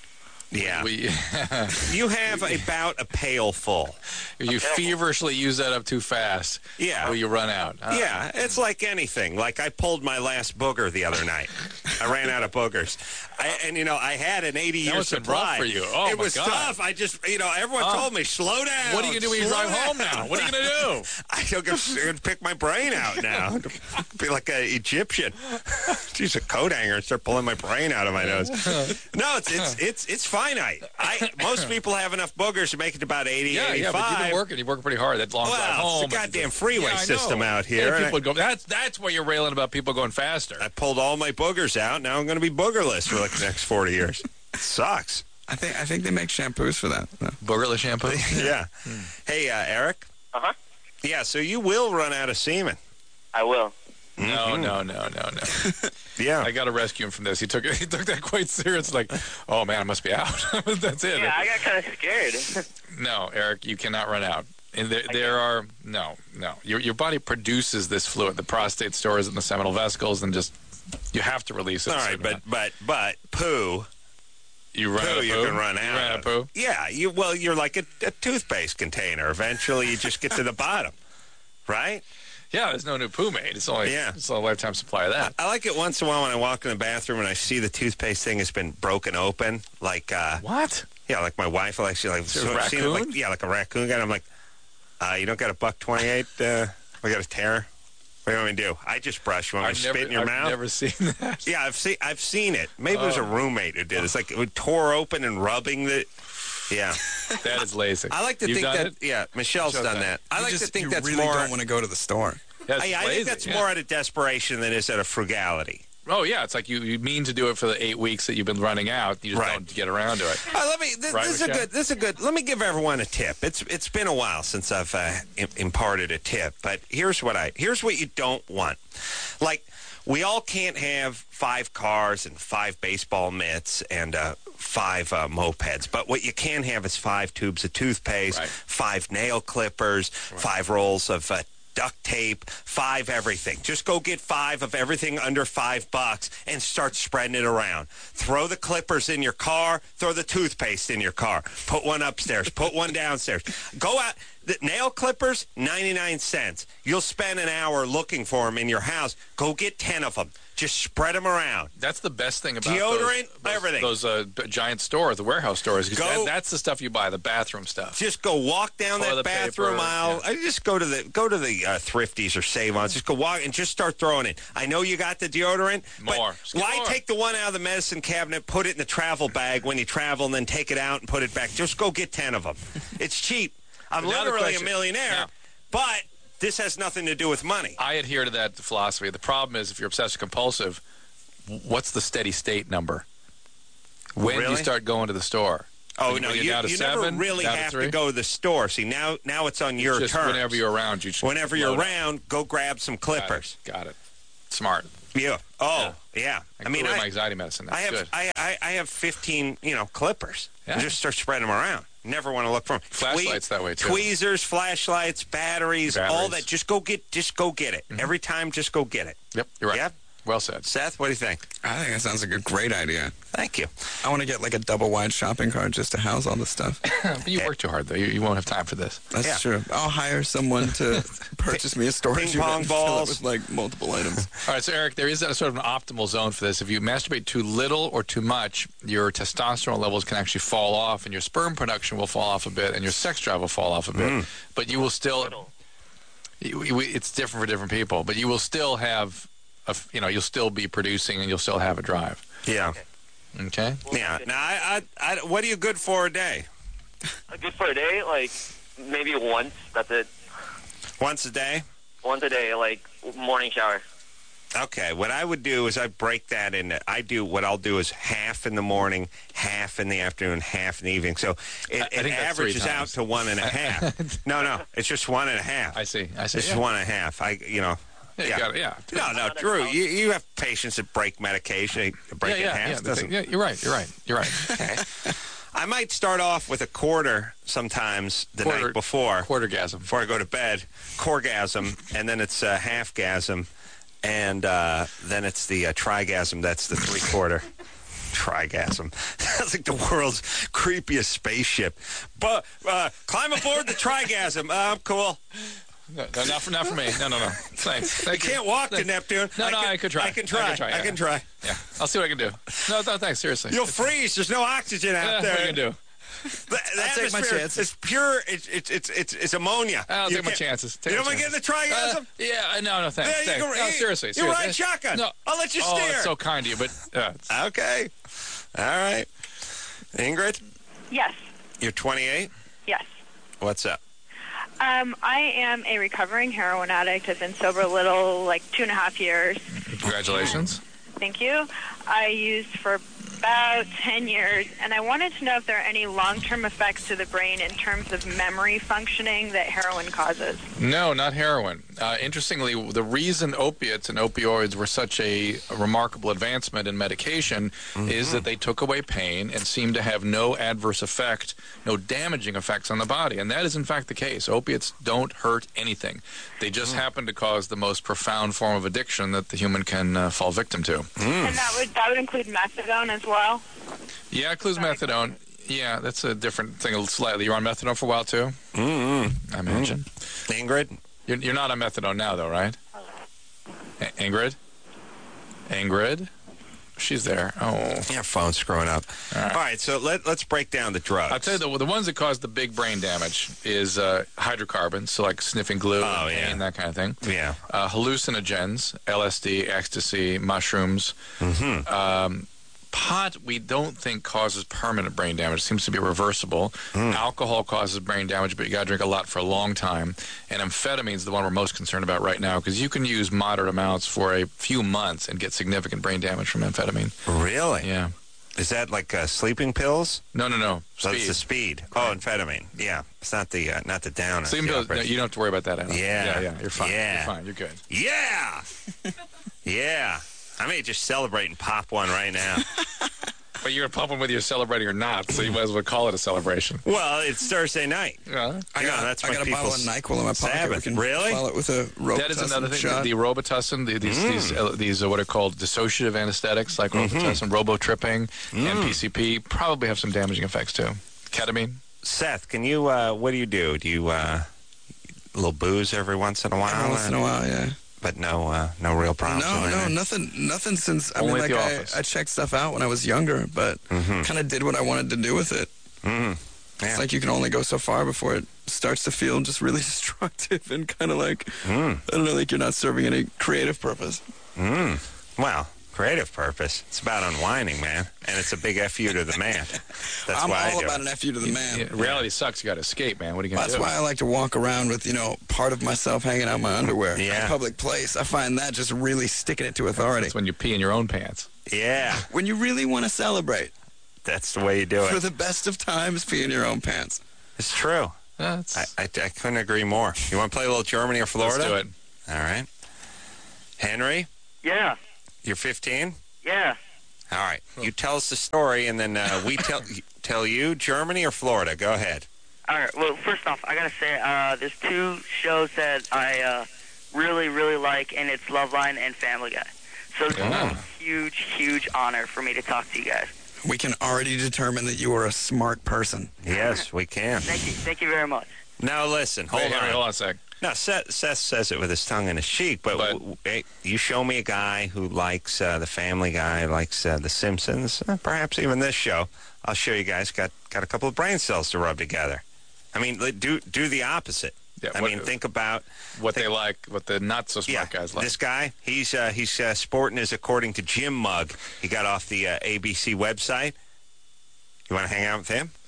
[SPEAKER 1] Yeah.
[SPEAKER 2] We,
[SPEAKER 1] You have about a pail full.
[SPEAKER 2] you feverishly use that up too fast.
[SPEAKER 1] Yeah.
[SPEAKER 2] Or you run out. Uh,
[SPEAKER 1] Yeah, it's like anything. Like I pulled my last booger the other night. I ran out of boogers. I, and, you know, I had an eighty-year
[SPEAKER 2] That must have been rough
[SPEAKER 1] supply.
[SPEAKER 2] for you. Oh,
[SPEAKER 1] it
[SPEAKER 2] my
[SPEAKER 1] was
[SPEAKER 2] God.
[SPEAKER 1] tough. I just, you know, everyone
[SPEAKER 2] Oh.
[SPEAKER 1] told me, slow down.
[SPEAKER 2] What are you going to do when you
[SPEAKER 1] slow
[SPEAKER 2] drive home
[SPEAKER 1] down."
[SPEAKER 2] now? What are you going to do?
[SPEAKER 1] I don't get to pick my brain out now. Be like an Egyptian. Use a coat hanger and start pulling my brain out of my nose. No, it's it's it's it's finite. I most people have enough boogers to make it to about eighty,
[SPEAKER 2] Yeah, yeah,
[SPEAKER 1] eighty-five.
[SPEAKER 2] but you've been working. You've worked pretty hard. That long drive
[SPEAKER 1] Well,
[SPEAKER 2] home.
[SPEAKER 1] it's a
[SPEAKER 2] and-
[SPEAKER 1] goddamn freeway
[SPEAKER 2] Yeah, I
[SPEAKER 1] system
[SPEAKER 2] know.
[SPEAKER 1] out here.
[SPEAKER 2] Yeah,
[SPEAKER 1] and
[SPEAKER 2] people
[SPEAKER 1] I-
[SPEAKER 2] go. That's that's why you're railing about people going faster.
[SPEAKER 1] I pulled all my boogers out. Now I'm going to be boogerless for like the next forty years. It sucks.
[SPEAKER 3] I think I think they make shampoos for that. No.
[SPEAKER 2] Boogerless shampoo.
[SPEAKER 1] Yeah. Hey, uh, Eric.
[SPEAKER 4] Uh huh.
[SPEAKER 1] Yeah, so you will run out of semen.
[SPEAKER 4] I will.
[SPEAKER 2] No, no, no, no, no.
[SPEAKER 1] Yeah.
[SPEAKER 2] I got to rescue him from this. He took it. He took that quite serious. Like, oh man, I must be out. That's it.
[SPEAKER 4] Yeah, I got kind of scared.
[SPEAKER 2] No, Eric, you cannot run out. And there, there are no, no. Your your body produces this fluid. The prostate stores it in the seminal vesicles, and just you have to release it.
[SPEAKER 1] All
[SPEAKER 2] So
[SPEAKER 1] right,
[SPEAKER 2] you
[SPEAKER 1] but
[SPEAKER 2] run-
[SPEAKER 1] but but poo.
[SPEAKER 2] you run out
[SPEAKER 1] Poo,
[SPEAKER 2] of
[SPEAKER 1] you
[SPEAKER 2] poo.
[SPEAKER 1] can run
[SPEAKER 2] You
[SPEAKER 1] out.
[SPEAKER 2] run out of poo.
[SPEAKER 1] Yeah, you well, you're like a, a toothpaste container. Eventually, you just get to the bottom, right?
[SPEAKER 2] Yeah, there's no new poo made. It's only
[SPEAKER 1] Yeah.
[SPEAKER 2] it's a lifetime supply of that.
[SPEAKER 1] I like it once in a while when I walk in the bathroom and I see the toothpaste thing has been broken open, like uh,
[SPEAKER 2] What?
[SPEAKER 1] yeah, like my wife will actually like,
[SPEAKER 2] Is it a
[SPEAKER 1] so I've seen it,
[SPEAKER 2] raccoon?
[SPEAKER 1] like yeah, like a raccoon guy. And I'm like, uh, you don't got a buck twenty-eight? Uh, we got a tear. What do you want me to do? I just brush. You want me
[SPEAKER 2] I've
[SPEAKER 1] to
[SPEAKER 2] never,
[SPEAKER 1] spit in your
[SPEAKER 2] I've
[SPEAKER 1] mouth?
[SPEAKER 2] never seen that.
[SPEAKER 1] Yeah, I've seen I've seen it. Maybe it was a
[SPEAKER 2] Oh.
[SPEAKER 1] roommate who did. It's like it tore open and rubbing the. Yeah,
[SPEAKER 2] That is lazy.
[SPEAKER 1] I like to
[SPEAKER 2] You've
[SPEAKER 1] think
[SPEAKER 2] done
[SPEAKER 1] that.
[SPEAKER 2] it?
[SPEAKER 1] Yeah, Michelle's
[SPEAKER 2] Michelle's
[SPEAKER 1] done
[SPEAKER 2] done
[SPEAKER 1] that.
[SPEAKER 2] it.
[SPEAKER 1] I
[SPEAKER 3] You
[SPEAKER 1] like
[SPEAKER 3] just,
[SPEAKER 1] to think
[SPEAKER 3] you
[SPEAKER 1] that's
[SPEAKER 3] really
[SPEAKER 1] more.
[SPEAKER 3] don't want to go to the store.
[SPEAKER 2] Yeah, it's
[SPEAKER 1] I, I
[SPEAKER 2] lazy,
[SPEAKER 1] think that's
[SPEAKER 2] yeah.
[SPEAKER 1] more out of desperation than is out of frugality.
[SPEAKER 2] Oh yeah, it's like you, you mean to do it for the eight weeks that you've been running out. You just
[SPEAKER 1] Right.
[SPEAKER 2] don't get around to it.
[SPEAKER 1] Uh, let me. This,
[SPEAKER 2] Right,
[SPEAKER 1] this is a
[SPEAKER 2] Michelle?
[SPEAKER 1] good. This is a good. Let me give everyone a tip. It's it's been a while since I've uh, im- imparted a tip, but here's what I. Here's what you don't want. Like we all can't have five cars and five baseball mitts and uh, five uh, mopeds, but what you can have is five tubes of toothpaste,
[SPEAKER 2] Right.
[SPEAKER 1] five nail clippers, five rolls of. Uh, duct tape, five everything. Just go get five of everything under five bucks and start spreading it around. Throw the clippers in your car. Throw the toothpaste in your car. Put one upstairs. Put one downstairs. Go out. The nail clippers, ninety-nine cents. You'll spend an hour looking for them in your house. Go get ten of them. Just spread them around.
[SPEAKER 2] That's the best thing about
[SPEAKER 1] Deodorant,
[SPEAKER 2] those, those,
[SPEAKER 1] everything.
[SPEAKER 2] Those uh, b- giant stores, the warehouse stores. 'cause
[SPEAKER 1] Go-
[SPEAKER 2] that, that's the stuff you buy, the bathroom stuff.
[SPEAKER 1] Just go walk down that
[SPEAKER 2] Toilet
[SPEAKER 1] bathroom
[SPEAKER 2] paper,
[SPEAKER 1] aisle.
[SPEAKER 2] yeah.
[SPEAKER 1] I just go to the go to the uh, Thrifties or Save-Ons. Just go walk and just start throwing it. I know you got the deodorant,
[SPEAKER 2] More.
[SPEAKER 1] but
[SPEAKER 2] Just get
[SPEAKER 1] why
[SPEAKER 2] more.
[SPEAKER 1] take the one out of the medicine cabinet, put it in the travel bag when you travel, and then take it out and put it back? Just go get ten of them. It's cheap. I'm
[SPEAKER 2] But now the
[SPEAKER 1] literally a
[SPEAKER 2] question-
[SPEAKER 1] millionaire,
[SPEAKER 2] Yeah.
[SPEAKER 1] but this has nothing to do with money.
[SPEAKER 2] I adhere to that philosophy. The problem is if you're obsessive compulsive, what's the steady state number? When do
[SPEAKER 1] Really?
[SPEAKER 2] you start going to the store?
[SPEAKER 1] Oh
[SPEAKER 2] When
[SPEAKER 1] no,
[SPEAKER 2] you're
[SPEAKER 1] you,
[SPEAKER 2] down to
[SPEAKER 1] you
[SPEAKER 2] seven,
[SPEAKER 1] never really
[SPEAKER 2] down to
[SPEAKER 1] have to
[SPEAKER 2] three?
[SPEAKER 1] go to the store. See now, now it's on your
[SPEAKER 2] Just
[SPEAKER 1] terms.
[SPEAKER 2] whenever you're around, you just
[SPEAKER 1] Whenever you're
[SPEAKER 2] load up.
[SPEAKER 1] around, go grab some
[SPEAKER 2] Got it.
[SPEAKER 1] clippers.
[SPEAKER 2] Got it. Smart.
[SPEAKER 1] Yeah. Oh, yeah.
[SPEAKER 2] I,
[SPEAKER 1] I mean,
[SPEAKER 2] my
[SPEAKER 1] I,
[SPEAKER 2] anxiety medicine. That's
[SPEAKER 1] I have
[SPEAKER 2] good.
[SPEAKER 1] I, I, I have fifteen, you know, clippers.
[SPEAKER 2] Yeah.
[SPEAKER 1] And just start spreading them around. Never want to look for them.
[SPEAKER 2] Flashlights that way, too.
[SPEAKER 1] Tweezers, flashlights, batteries, all
[SPEAKER 2] Batteries.
[SPEAKER 1] that. Just go get. Just go get it. Every time, just go get it.
[SPEAKER 2] Yep, you're right.
[SPEAKER 1] Yep.
[SPEAKER 2] Well said.
[SPEAKER 1] Seth, what do you think?
[SPEAKER 3] I think that sounds like a great idea.
[SPEAKER 1] Thank you.
[SPEAKER 3] I want to get like a double wide shopping cart just to house all this stuff.
[SPEAKER 2] But you work too hard, though. You, you won't have time for this.
[SPEAKER 3] That's
[SPEAKER 1] Yeah.
[SPEAKER 3] true. I'll hire someone to purchase me a storage
[SPEAKER 1] Ping
[SPEAKER 3] unit
[SPEAKER 1] pong
[SPEAKER 3] and fill it
[SPEAKER 1] balls.
[SPEAKER 3] with like multiple items.
[SPEAKER 2] All right, so Eric, there is a sort of an optimal zone for this. If you masturbate too little or too much, your testosterone levels can actually fall off, and your sperm production will fall off a bit, and your sex drive will fall off a bit. But you will still, you- you- it's different for different people, but you will still have, a, f- you know, you'll still be producing, and you'll still have a drive.
[SPEAKER 1] Yeah.
[SPEAKER 2] Okay?
[SPEAKER 1] Yeah. Now, I, I, I, what are you good for a day?
[SPEAKER 4] Good for a day, like maybe once. That's it.
[SPEAKER 1] Once a day?
[SPEAKER 4] Once a day, like morning shower.
[SPEAKER 1] Okay, what I would do is I break that into. I do what I'll do is half in the morning, half in the afternoon, half in the evening. So it,
[SPEAKER 2] I- I
[SPEAKER 1] it
[SPEAKER 2] think that's three
[SPEAKER 1] averages out
[SPEAKER 2] times.
[SPEAKER 1] to one and a half. no, no, it's just one and a half.
[SPEAKER 2] I see. I see.
[SPEAKER 1] It's
[SPEAKER 2] Yeah.
[SPEAKER 1] just one and a half. I, you know.
[SPEAKER 2] Yeah, you
[SPEAKER 1] yeah.
[SPEAKER 2] got it. Yeah.
[SPEAKER 1] No, no, Drew. You, you have patients that break medication, that break
[SPEAKER 2] yeah,
[SPEAKER 1] it
[SPEAKER 2] yeah,
[SPEAKER 1] in half.
[SPEAKER 2] yeah, the
[SPEAKER 1] doesn't-
[SPEAKER 2] thing- yeah, you're right. You're right. You're right.
[SPEAKER 1] Okay. I might start off with a quarter sometimes the
[SPEAKER 2] Quarter-
[SPEAKER 1] night before.
[SPEAKER 2] Quartergasm.
[SPEAKER 1] Before I go to bed, corgasm, and then it's uh, halfgasm, and uh, then it's the uh, trigasm. That's the three quarter. Trigasm. That's like the world's creepiest spaceship. But uh, climb aboard the Trigasm. Uh, I'm cool.
[SPEAKER 2] No, no, not for not for me. No, no, no. Thanks. Thank
[SPEAKER 1] You can't walk to Neptune.
[SPEAKER 2] No,
[SPEAKER 1] I
[SPEAKER 2] no,
[SPEAKER 1] can,
[SPEAKER 2] I could try.
[SPEAKER 1] I can try. I can try.
[SPEAKER 2] yeah.
[SPEAKER 1] I can try.
[SPEAKER 2] Yeah, I'll see what I can do. No, no, thanks. Seriously.
[SPEAKER 1] You'll freeze. There's no oxygen out
[SPEAKER 2] Yeah,
[SPEAKER 1] there.
[SPEAKER 2] what are you gonna do?
[SPEAKER 1] The, the
[SPEAKER 3] I'll take my
[SPEAKER 1] atmosphere
[SPEAKER 3] chances.
[SPEAKER 1] is pure. It's it's it's it's, it's ammonia.
[SPEAKER 2] I'll
[SPEAKER 1] You
[SPEAKER 2] take my
[SPEAKER 1] can't-
[SPEAKER 2] chances. Take
[SPEAKER 1] You
[SPEAKER 2] my
[SPEAKER 1] don't want to get in the
[SPEAKER 2] chances.
[SPEAKER 1] Trigasm?
[SPEAKER 2] Uh, yeah, no, no, thanks.
[SPEAKER 1] There you
[SPEAKER 2] thanks.
[SPEAKER 1] go.
[SPEAKER 2] No,
[SPEAKER 1] You-
[SPEAKER 2] seriously,
[SPEAKER 1] you
[SPEAKER 2] seriously.
[SPEAKER 1] ride shotgun.
[SPEAKER 2] No.
[SPEAKER 1] I'll let you
[SPEAKER 2] Oh,
[SPEAKER 1] steer.
[SPEAKER 2] that's so kind of you, but uh, it's-
[SPEAKER 1] Okay. All right. Ingrid,
[SPEAKER 5] Yes,
[SPEAKER 1] you're twenty-eight.
[SPEAKER 5] yes.
[SPEAKER 1] What's up?
[SPEAKER 5] Um, I am a recovering heroin addict. I've been sober a little, like two and a half years.
[SPEAKER 2] congratulations.
[SPEAKER 5] Thank you. I used for about ten years, and I wanted to know if there are any long-term effects to the brain in terms of memory functioning that heroin causes.
[SPEAKER 2] No, not heroin. Uh, interestingly, the reason opiates and opioids were such a, a remarkable advancement in medication is that they took away pain and seemed to have no adverse effect, no damaging effects on the body. And that is, in fact, the case. Opiates don't hurt anything. They just happen to cause the most profound form of addiction that the human can uh, fall victim to.
[SPEAKER 5] And that would that would include methadone as well.
[SPEAKER 2] Yeah, it includes methadone. Yeah, that's a different thing slightly. You're on methadone for a while, too?
[SPEAKER 1] Mm-hmm.
[SPEAKER 2] I imagine.
[SPEAKER 1] Ingrid?
[SPEAKER 2] You're, you're not on methadone now, though, right? A- Ingrid? Ingrid? She's there. Oh.
[SPEAKER 1] Your phone's screwing up.
[SPEAKER 2] All right.
[SPEAKER 1] All right, so let, let's break down the drugs.
[SPEAKER 2] I'll tell you, the, the ones that cause the big brain damage is uh, hydrocarbons, so like sniffing glue
[SPEAKER 1] Oh,
[SPEAKER 2] and
[SPEAKER 1] yeah.
[SPEAKER 2] pain, that kind of thing.
[SPEAKER 1] Yeah.
[SPEAKER 2] Uh, hallucinogens, L S D, ecstasy, mushrooms.
[SPEAKER 1] Mm-hmm.
[SPEAKER 2] Um, pot, we don't think causes permanent brain damage. It seems to be reversible. Alcohol causes brain damage, but you got to drink a lot for a long time. And amphetamine is the one we're most concerned about right now because you can use moderate amounts for a few months and get significant brain damage from amphetamine.
[SPEAKER 1] Really?
[SPEAKER 2] Yeah.
[SPEAKER 1] Is that like uh, sleeping pills?
[SPEAKER 2] No, no, no.
[SPEAKER 1] So
[SPEAKER 2] Speed.
[SPEAKER 1] it's the speed. Oh, amphetamine. Yeah. It's not the uh, not the downer.
[SPEAKER 2] Sleeping
[SPEAKER 1] The
[SPEAKER 2] pills, no,
[SPEAKER 1] uppers.
[SPEAKER 2] you don't have to worry about that, Adam.
[SPEAKER 1] Yeah.
[SPEAKER 2] Yeah, yeah. You're fine.
[SPEAKER 1] Yeah.
[SPEAKER 2] You're fine. You're good.
[SPEAKER 1] Yeah. Yeah. I may just celebrate and pop one right now.
[SPEAKER 2] But you're gonna pump them whether you're celebrating or not, so you might as well call it a celebration.
[SPEAKER 1] Well, it's Thursday night.
[SPEAKER 2] Yeah.
[SPEAKER 3] I
[SPEAKER 1] You know,
[SPEAKER 3] got,
[SPEAKER 1] that's
[SPEAKER 3] I
[SPEAKER 1] my
[SPEAKER 3] got a bottle of
[SPEAKER 1] people's
[SPEAKER 3] NyQuil in my pocket.
[SPEAKER 1] Sabbath.
[SPEAKER 3] We can
[SPEAKER 1] Really?
[SPEAKER 3] follow it with a Robitussin
[SPEAKER 2] That is another thing.
[SPEAKER 3] shot.
[SPEAKER 2] The, the Robitussin, the, these these uh, these are what are called dissociative anesthetics, like Robitussin, Robotripping, and P C P, probably have some damaging effects too. Ketamine.
[SPEAKER 1] Seth, can you? Uh, what do you do? Do you uh, a little booze every once in a while?
[SPEAKER 3] Every once in a while, yeah.
[SPEAKER 1] But no, uh, no real problems.
[SPEAKER 3] No,
[SPEAKER 1] with
[SPEAKER 3] no,
[SPEAKER 1] anything?
[SPEAKER 3] nothing, nothing since. I
[SPEAKER 2] Only
[SPEAKER 3] mean,
[SPEAKER 2] at
[SPEAKER 3] like
[SPEAKER 2] the
[SPEAKER 3] I,
[SPEAKER 2] office.
[SPEAKER 3] I checked stuff out when I was younger, but kind of did what I wanted to do with it.
[SPEAKER 1] Mm-hmm. Yeah.
[SPEAKER 3] It's like you can only go so far before it starts to feel just really destructive and kind of like
[SPEAKER 1] Mm.
[SPEAKER 3] I don't know, like you're not serving any creative purpose.
[SPEAKER 1] Mm. Well, creative purpose. It's about unwinding, man, and it's a big F you to the man. That's
[SPEAKER 3] I'm
[SPEAKER 1] why I
[SPEAKER 3] all
[SPEAKER 1] do
[SPEAKER 3] about
[SPEAKER 1] it.
[SPEAKER 3] an F you to the man.
[SPEAKER 2] Yeah, reality sucks. You got to escape, man. What are you gonna
[SPEAKER 3] That's
[SPEAKER 2] do?
[SPEAKER 3] why I like to walk around with, you know, part of myself hanging out in my underwear in
[SPEAKER 1] Yeah.
[SPEAKER 3] a public place. I find that just really sticking it to authority.
[SPEAKER 2] That's when you pee in your own pants.
[SPEAKER 1] Yeah,
[SPEAKER 3] When you really want to celebrate,
[SPEAKER 1] that's the way you do
[SPEAKER 3] for
[SPEAKER 1] it.
[SPEAKER 3] the best of times, pee in your own pants.
[SPEAKER 1] It's true.
[SPEAKER 2] That's,
[SPEAKER 1] I, I, I couldn't agree more. You want to play a little Germany or Florida?
[SPEAKER 2] Let's do it.
[SPEAKER 1] All right. Henry,
[SPEAKER 4] Yeah,
[SPEAKER 1] you're fifteen?
[SPEAKER 4] yeah.
[SPEAKER 1] All right. You tell us the story, and then uh, we tell tell you Germany or Florida. Go ahead.
[SPEAKER 4] All right. Well, first off, I gotta say, uh, there's two shows that I uh, really, really like, and it's Loveline and Family Guy. So it's
[SPEAKER 2] Yeah.
[SPEAKER 4] a huge, huge honor for me to talk to you guys.
[SPEAKER 3] We can already determine that you are a smart person.
[SPEAKER 1] Yes, we can.
[SPEAKER 4] Thank you. Thank you very much.
[SPEAKER 1] Now listen. Hold
[SPEAKER 2] Wait,
[SPEAKER 1] on.
[SPEAKER 2] Henry, hold on a sec.
[SPEAKER 1] No, Seth, Seth says it with his tongue in his cheek, but,
[SPEAKER 2] But-
[SPEAKER 1] w- w- hey, you show me a guy who likes uh, the Family Guy, likes uh, The Simpsons, uh, perhaps even this show. I'll show you guys got got a couple of brain cells to rub together. I mean, li- do do the opposite.
[SPEAKER 2] Yeah,
[SPEAKER 1] I
[SPEAKER 2] what-
[SPEAKER 1] mean, think about
[SPEAKER 2] What they like, what the not so smart
[SPEAKER 1] yeah.
[SPEAKER 2] guys like.
[SPEAKER 1] This guy, he's uh, he's uh, sporting his according to Jim mug. He got off the uh, A B C website. You want to hang out with him?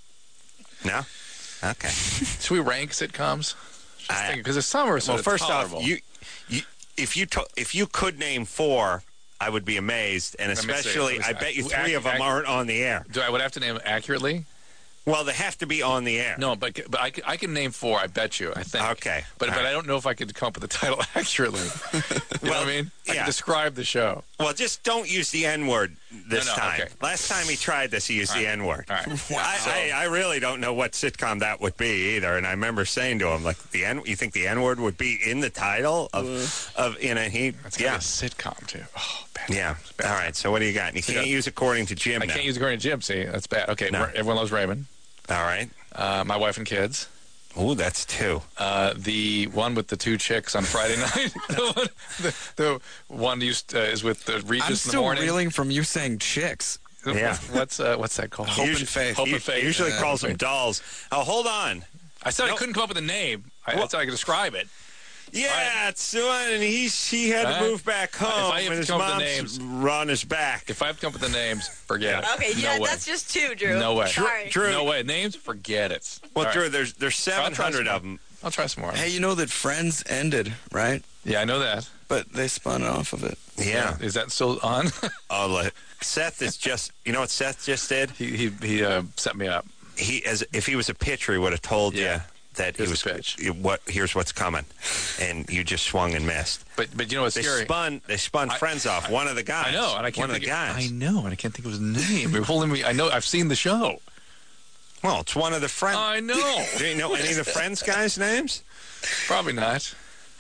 [SPEAKER 1] No. Okay.
[SPEAKER 2] Should we rank sitcoms? Just
[SPEAKER 1] I-
[SPEAKER 2] thinking, because some are sort
[SPEAKER 1] Well,
[SPEAKER 2] of
[SPEAKER 1] first
[SPEAKER 2] tolerable.
[SPEAKER 1] off, you, you if you to, if you could name four, I would be amazed, and
[SPEAKER 2] Let me see.
[SPEAKER 1] especially,
[SPEAKER 2] Let me
[SPEAKER 1] I
[SPEAKER 2] see.
[SPEAKER 1] bet you
[SPEAKER 2] Ac-
[SPEAKER 1] three of them
[SPEAKER 2] ac-
[SPEAKER 1] aren't on the air.
[SPEAKER 2] Do I would have to name it accurately?
[SPEAKER 1] Well, they have to be on the air.
[SPEAKER 2] No, but but I, c- I can name four. I bet you. I think.
[SPEAKER 1] Okay.
[SPEAKER 2] But
[SPEAKER 1] All
[SPEAKER 2] but
[SPEAKER 1] right.
[SPEAKER 2] I don't know if I could come up with the title accurately. You know
[SPEAKER 1] Well,
[SPEAKER 2] what I mean? I
[SPEAKER 1] yeah.
[SPEAKER 2] can describe the show.
[SPEAKER 1] Well, just don't use the N word this
[SPEAKER 2] No, no,
[SPEAKER 1] time.
[SPEAKER 2] okay.
[SPEAKER 1] Last time he tried this, he used the N word.
[SPEAKER 2] All right.
[SPEAKER 1] I, I, I really don't know what sitcom that would be either, and I remember saying to him, like, the N. You think the N word would be in the title of of in a he?
[SPEAKER 2] It's gonna
[SPEAKER 1] Yeah.
[SPEAKER 2] be a sitcom too. Oh,
[SPEAKER 1] Yeah. All right. So what do you got? You can't
[SPEAKER 2] Yeah.
[SPEAKER 1] use according to Jim
[SPEAKER 2] I
[SPEAKER 1] now.
[SPEAKER 2] can't use according to Jim. See, that's bad. Okay,
[SPEAKER 1] No.
[SPEAKER 2] Ra- everyone loves Raymond.
[SPEAKER 1] All right.
[SPEAKER 2] Uh, my wife and kids.
[SPEAKER 1] Ooh, that's two.
[SPEAKER 2] Uh, the one with the two chicks on Friday night. the, one, the, the one used uh, is with the Regis
[SPEAKER 3] I'm
[SPEAKER 2] in the
[SPEAKER 3] still
[SPEAKER 2] morning.
[SPEAKER 3] reeling from you saying chicks.
[SPEAKER 1] Yeah.
[SPEAKER 2] What's uh, what's that called?
[SPEAKER 3] Hope and
[SPEAKER 1] Usually-
[SPEAKER 3] Faith.
[SPEAKER 2] Hope
[SPEAKER 1] He
[SPEAKER 2] and Faith.
[SPEAKER 1] usually
[SPEAKER 2] Uh,
[SPEAKER 1] calls them
[SPEAKER 2] Faith.
[SPEAKER 1] dolls. Oh, hold on.
[SPEAKER 2] I said I
[SPEAKER 1] Nope.
[SPEAKER 2] couldn't come up with a name. I,
[SPEAKER 1] Well-
[SPEAKER 2] that's how I could describe it.
[SPEAKER 1] Yeah, it's the one, and he she had
[SPEAKER 2] Huh?
[SPEAKER 1] to move back home,
[SPEAKER 2] If I have
[SPEAKER 1] and
[SPEAKER 2] to
[SPEAKER 1] his
[SPEAKER 2] come up with
[SPEAKER 1] mom's
[SPEAKER 2] the
[SPEAKER 1] on his back.
[SPEAKER 2] If I have to come up with the names, forget it.
[SPEAKER 6] Okay,
[SPEAKER 2] no
[SPEAKER 6] yeah,
[SPEAKER 2] way.
[SPEAKER 6] that's just two, Drew.
[SPEAKER 2] No way.
[SPEAKER 6] Sorry.
[SPEAKER 1] Drew,
[SPEAKER 2] No way. Names, forget it.
[SPEAKER 1] well,
[SPEAKER 2] All right.
[SPEAKER 1] Drew, there's there's seven hundred
[SPEAKER 2] some
[SPEAKER 1] of them.
[SPEAKER 2] I'll try some more.
[SPEAKER 3] Hey, you know that Friends ended, right?
[SPEAKER 2] Yeah, I know that.
[SPEAKER 3] But they spun off of it.
[SPEAKER 1] Yeah.
[SPEAKER 2] Is that still on?
[SPEAKER 1] Oh, look, Seth is just. You know what Seth just did?
[SPEAKER 2] he he, he uh, set me up.
[SPEAKER 1] He as if he was a pitcher, he would have told
[SPEAKER 2] Yeah.
[SPEAKER 1] you that he
[SPEAKER 2] Here's
[SPEAKER 1] was
[SPEAKER 2] the pitch.
[SPEAKER 1] what. Here's what's coming, and you just swung and missed.
[SPEAKER 2] But but you know what's
[SPEAKER 1] They
[SPEAKER 2] scary?
[SPEAKER 1] spun. They spun
[SPEAKER 2] I-
[SPEAKER 1] Friends off. One of the guys.
[SPEAKER 2] I know, and I can't
[SPEAKER 1] One of
[SPEAKER 2] think
[SPEAKER 1] the guys.
[SPEAKER 2] I know, and I can't think of his name. You're holding me. I know. I've seen the show.
[SPEAKER 1] Well, it's one of the Friends.
[SPEAKER 2] I know.
[SPEAKER 1] Do you know any of the Friends guys' names?
[SPEAKER 2] Probably not.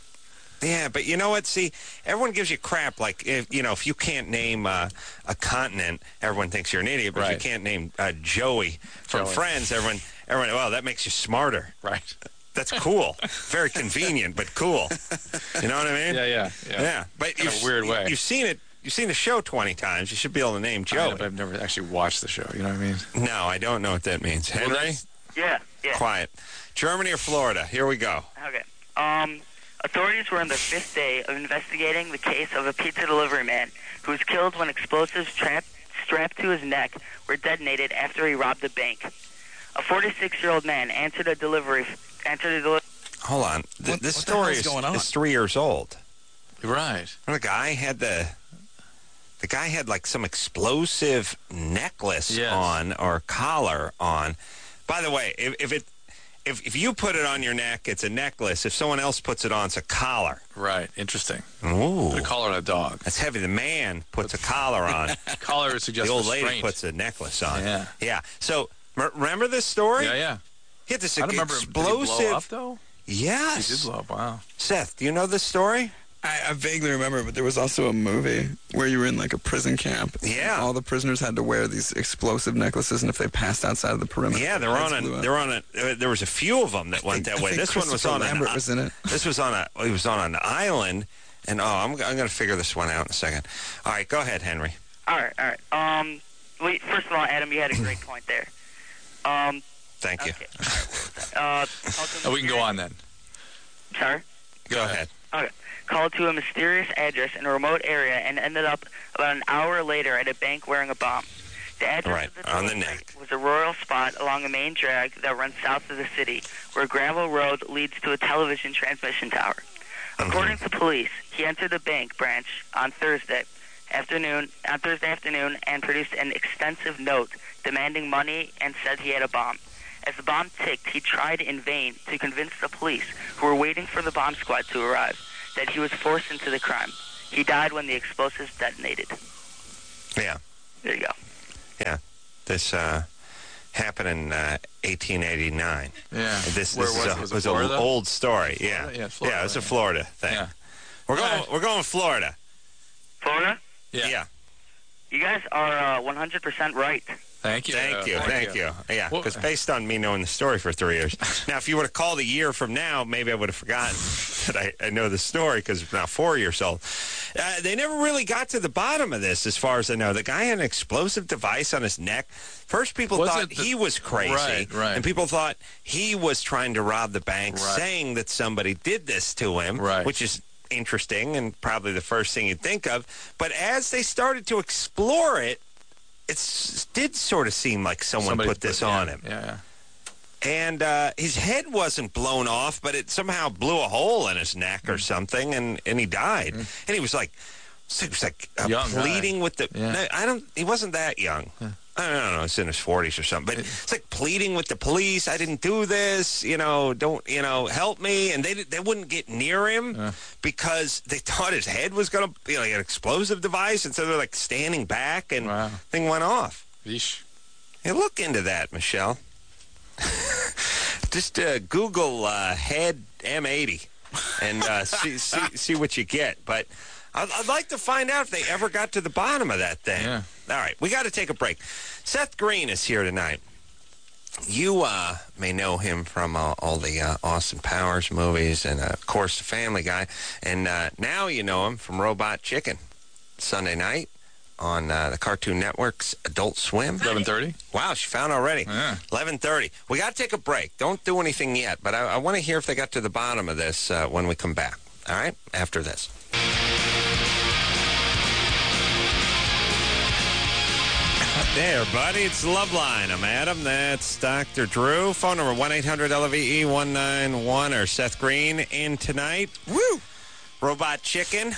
[SPEAKER 1] Yeah, but you know what? See, everyone gives you crap. Like, if you know, if you can't name uh, a continent, everyone thinks you're an idiot. But if
[SPEAKER 2] Right.
[SPEAKER 1] you can't name uh, Joey from
[SPEAKER 2] Joey.
[SPEAKER 1] Friends, everyone, everyone, well, that makes you smarter.
[SPEAKER 2] Right.
[SPEAKER 1] That's cool. Very convenient, but cool. You know what I mean?
[SPEAKER 2] Yeah, yeah, yeah.
[SPEAKER 1] Yeah, but
[SPEAKER 2] In a
[SPEAKER 1] you've,
[SPEAKER 2] weird way.
[SPEAKER 1] You've seen it. You've seen the show twenty times. You should be able to name
[SPEAKER 2] I know,
[SPEAKER 1] Joey.
[SPEAKER 2] but I've never actually watched the show. You know what I mean?
[SPEAKER 1] No, I don't know what that means.
[SPEAKER 2] Well,
[SPEAKER 1] Henry,
[SPEAKER 2] that's-
[SPEAKER 4] Yeah, yeah.
[SPEAKER 1] quiet. Germany or Florida? Here we go.
[SPEAKER 4] Okay. Um, authorities were on their fifth day of investigating the case of a pizza delivery man who was killed when explosives trapped, strapped to his neck were detonated after he robbed a bank. A forty-six-year-old man answered a delivery. Answered a delivery.
[SPEAKER 1] Hold on. Th-
[SPEAKER 3] What-
[SPEAKER 1] this
[SPEAKER 3] what the
[SPEAKER 1] story
[SPEAKER 3] hell's
[SPEAKER 1] is,
[SPEAKER 3] going on?
[SPEAKER 1] is three years old.
[SPEAKER 2] Right.
[SPEAKER 1] The guy had the the guy had like some explosive necklace
[SPEAKER 2] Yes.
[SPEAKER 1] on or collar on. By the way, if, if it if if you put it on your neck, it's a necklace. If someone else puts it on, it's a collar.
[SPEAKER 2] Right. Interesting.
[SPEAKER 1] Ooh,
[SPEAKER 2] Put a collar on a dog.
[SPEAKER 1] that's heavy. The man puts a collar on.
[SPEAKER 2] Collar suggests
[SPEAKER 1] The old lady
[SPEAKER 2] restraint.
[SPEAKER 1] puts a necklace on.
[SPEAKER 2] Yeah.
[SPEAKER 1] Yeah. So m- remember this story?
[SPEAKER 2] Yeah, yeah.
[SPEAKER 1] He had this
[SPEAKER 2] I don't remember.
[SPEAKER 1] explosive.
[SPEAKER 2] Did he blow up though?
[SPEAKER 1] Yes.
[SPEAKER 2] He did blow up. Wow.
[SPEAKER 1] Seth, do you know this story?
[SPEAKER 3] I, I vaguely remember, but there was also a movie where you were in like a prison camp.
[SPEAKER 1] Yeah.
[SPEAKER 3] All the prisoners had to wear these explosive necklaces, and if they passed outside of the perimeter,
[SPEAKER 1] Yeah, they're
[SPEAKER 3] their
[SPEAKER 1] on
[SPEAKER 3] heads
[SPEAKER 1] a.
[SPEAKER 3] blew up.
[SPEAKER 1] They're on a. Uh, there was a few of them that went
[SPEAKER 3] think-
[SPEAKER 1] that
[SPEAKER 3] I
[SPEAKER 1] way.
[SPEAKER 3] think
[SPEAKER 1] This one was
[SPEAKER 3] Christopher
[SPEAKER 1] on
[SPEAKER 3] Lambert
[SPEAKER 1] an.
[SPEAKER 3] was in it.
[SPEAKER 1] This was on a. He was on an island, and oh, I'm. I'm going to figure this one out in a second. All right, go ahead, Henry.
[SPEAKER 4] All right, all right. Um, wait. First of all, Adam, you had a great point there. Um,
[SPEAKER 1] Thank you.
[SPEAKER 4] okay. Uh,
[SPEAKER 2] Oh, we can go on then.
[SPEAKER 4] Sorry.
[SPEAKER 1] Go ahead.
[SPEAKER 4] Okay. Called to a mysterious address in a remote area and ended up about an hour later at a bank wearing a bomb. The address
[SPEAKER 1] Right,
[SPEAKER 4] of the
[SPEAKER 1] on the
[SPEAKER 4] delivery
[SPEAKER 1] neck.
[SPEAKER 4] was a rural spot along a main drag that runs south of the city, where a gravel road leads to a television transmission tower. According to police, he entered the bank branch on Thursday afternoon, on Thursday afternoon, and produced an extensive note demanding money and said he had a bomb. As the bomb ticked, he tried in vain to convince the police, who were waiting for the bomb squad to arrive, that he was forced into the crime. He died when the explosives detonated.
[SPEAKER 1] Yeah,
[SPEAKER 4] There you go.
[SPEAKER 1] yeah. This uh, happened in uh, eighteen eighty-nine.
[SPEAKER 2] Yeah.
[SPEAKER 1] This, this
[SPEAKER 2] Where
[SPEAKER 1] is
[SPEAKER 2] was
[SPEAKER 1] a,
[SPEAKER 2] it? Was it
[SPEAKER 1] was
[SPEAKER 2] Florida?
[SPEAKER 1] an old story. Yeah,
[SPEAKER 2] Florida? Yeah, Florida,
[SPEAKER 1] yeah. It's a
[SPEAKER 2] yeah.
[SPEAKER 1] Florida thing.
[SPEAKER 2] Yeah.
[SPEAKER 1] We're going.
[SPEAKER 2] Alright.
[SPEAKER 1] We're going Florida.
[SPEAKER 4] Florida,
[SPEAKER 2] Yeah.
[SPEAKER 1] yeah.
[SPEAKER 4] you guys are uh, one hundred percent right.
[SPEAKER 2] Thank you.
[SPEAKER 1] Thank you, thank you. Yeah,
[SPEAKER 2] Well-
[SPEAKER 1] because based on me knowing the story for three years. Now, if you would have called a year from now, maybe I would have forgotten that I, I know the story because it's now four years old. Uh, they never really got to the bottom of this, as far as I know. The guy had an explosive device on his neck. First, people
[SPEAKER 2] Was
[SPEAKER 1] thought
[SPEAKER 2] it the-
[SPEAKER 1] he was crazy,
[SPEAKER 2] Right, right.
[SPEAKER 1] and people thought he was trying to rob the bank,
[SPEAKER 2] Right.
[SPEAKER 1] saying that somebody did this to him,
[SPEAKER 2] Right.
[SPEAKER 1] which is interesting and probably the first thing you'd think of. But as they started to explore it, it s- did sort of seem like someone
[SPEAKER 2] Somebody
[SPEAKER 1] put this
[SPEAKER 2] yeah,
[SPEAKER 1] on him.
[SPEAKER 2] Yeah, yeah.
[SPEAKER 1] And uh, his head wasn't blown off, but it somehow blew a hole in his neck or something, and, and he died. And he was like, he was like uh,
[SPEAKER 2] Young guy.
[SPEAKER 1] pleading with the.
[SPEAKER 2] Yeah.
[SPEAKER 1] No, I don't. He wasn't that young. I don't know. He's in his forties or something. But it's like pleading with the police. I didn't do this. You know, don't you know? Help me. And they they wouldn't get near him because they thought his head was gonna be like an explosive device, and so they're like standing back, and
[SPEAKER 2] Wow.
[SPEAKER 1] thing went off.
[SPEAKER 2] Yeesh.
[SPEAKER 1] Hey, look into that, Michelle. Just uh, Google uh, head M eighty and uh, see, see see what you get. But I'd, I'd like to find out if they ever got to the bottom of that thing.
[SPEAKER 2] Yeah.
[SPEAKER 1] All right, we got to take a break. Seth Green is here tonight. You uh, may know him from uh, all the uh, Austin Powers movies and, uh, of course, The Family Guy. And uh, now you know him from Robot Chicken, Sunday night on uh, the Cartoon Network's Adult Swim.
[SPEAKER 2] eleven thirty?
[SPEAKER 1] Wow, she found already.
[SPEAKER 2] Yeah.
[SPEAKER 1] eleven thirty. We got to take a break. Don't do anything yet, but I, I want to hear if they got to the bottom of this uh, when we come back. All right? After this. Hey, everybody. It's Loveline. I'm Adam. That's Doctor Drew. Phone number one eight hundred L V E one nine one or Seth Green in tonight. Woo! Robot Chicken.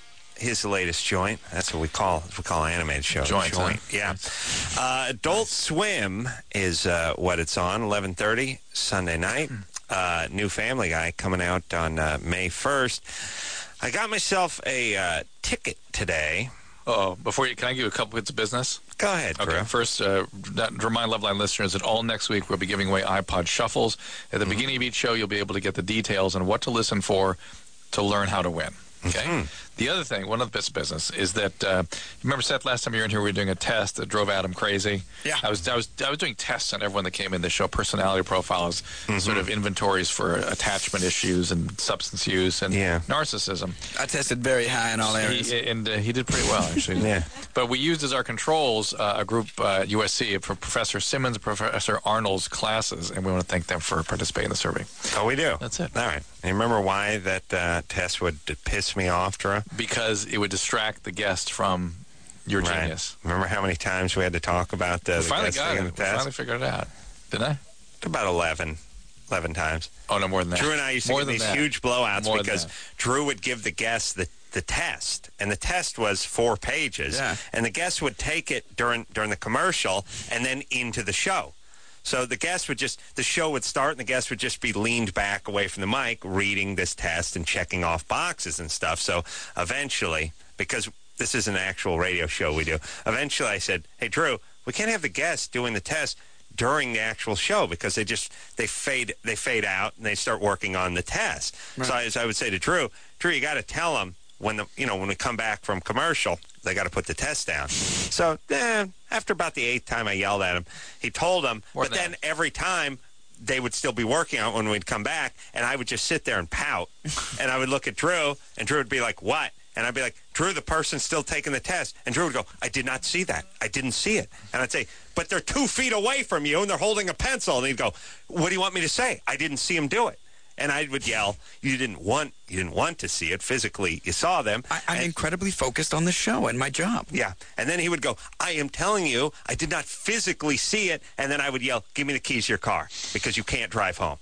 [SPEAKER 1] His latest joint. That's what we call we call animated show.
[SPEAKER 2] Joint,
[SPEAKER 1] joint.
[SPEAKER 2] huh?
[SPEAKER 1] Yeah. Uh, Adult Swim is uh, what it's on. eleven thirty Sunday night. Uh, new Family Guy coming out on uh, May first. I got myself a uh, ticket today.
[SPEAKER 2] Oh, before you, can I give you a couple bits of business?
[SPEAKER 1] Go ahead, Drew.
[SPEAKER 2] Okay, first, uh, that, remind Loveline listeners that all next week we'll be giving away iPod Shuffles. At the mm-hmm. beginning of each show, you'll be able to get the details on what to listen for to learn how to win. Okay. Mm-hmm. The other thing, one of the bits of business, is that uh, remember, Seth, last time you were in here, we were doing a test that drove Adam crazy.
[SPEAKER 3] Yeah.
[SPEAKER 2] I was I was I was doing tests on everyone that came in to show personality profiles, mm-hmm. sort of inventories for attachment issues and substance use and
[SPEAKER 1] yeah.
[SPEAKER 2] narcissism.
[SPEAKER 3] I tested very high in all areas,
[SPEAKER 2] he, and uh, he did pretty well, actually.
[SPEAKER 1] Yeah.
[SPEAKER 2] But we used as our controls uh, a group uh, at U S C for Professor Simmons, Professor Arnold's classes, and we want to thank them for participating in the survey.
[SPEAKER 1] Oh, we do.
[SPEAKER 2] That's it.
[SPEAKER 1] All right. And you remember why that uh, test would piss me off, Drew?
[SPEAKER 2] Because it would distract the guest from your
[SPEAKER 1] right.
[SPEAKER 2] genius.
[SPEAKER 1] Remember how many times we had to talk about the,
[SPEAKER 2] we
[SPEAKER 1] the
[SPEAKER 2] finally
[SPEAKER 1] guest
[SPEAKER 2] got
[SPEAKER 1] thing
[SPEAKER 2] it.
[SPEAKER 1] in
[SPEAKER 2] We
[SPEAKER 1] the test?
[SPEAKER 2] finally figured it out. Didn't I?
[SPEAKER 1] About eleven. eleven times.
[SPEAKER 2] Oh, no, more than that.
[SPEAKER 1] Drew and I used to
[SPEAKER 2] more
[SPEAKER 1] get these
[SPEAKER 2] that.
[SPEAKER 1] huge blowouts
[SPEAKER 2] more
[SPEAKER 1] because Drew would give the guests the, the test, and the test was four pages,
[SPEAKER 3] yeah.
[SPEAKER 1] and the guest would take it during during the commercial and then into the show. So the guest would just, the show would start and the guest would just be leaned back away from the mic reading this test and checking off boxes and stuff. So eventually, because this is an actual radio show we do, eventually I said, hey, Drew, we can't have the guest doing the test during the actual show because they just, they fade they fade out and they start working on the test. Right. So I, so I would say to Drew, Drew, you got to tell them when the, you know, when we come back from commercial, they got to put the test down. So eh, after about the eighth time I yelled at him, he told them,
[SPEAKER 2] More
[SPEAKER 1] but then every time they would still be working on it when we'd come back, and I would just sit there and pout. And I would look at Drew, and Drew would be like, what? And I'd be like, Drew, the person's still taking the test. And Drew would go, I did not see that. I didn't see it. And I'd say, but they're two feet away from you, and they're holding a pencil. And he'd go, what do you want me to say? I didn't see him do it. And I would yell, you didn't want you didn't want to see it. Physically, you saw them.
[SPEAKER 3] I, I'm
[SPEAKER 1] and,
[SPEAKER 3] incredibly focused on the show and my job.
[SPEAKER 1] Yeah. And then he would go, I am telling you, I did not physically see it. And then I would yell, give me the keys to your car because you can't drive home.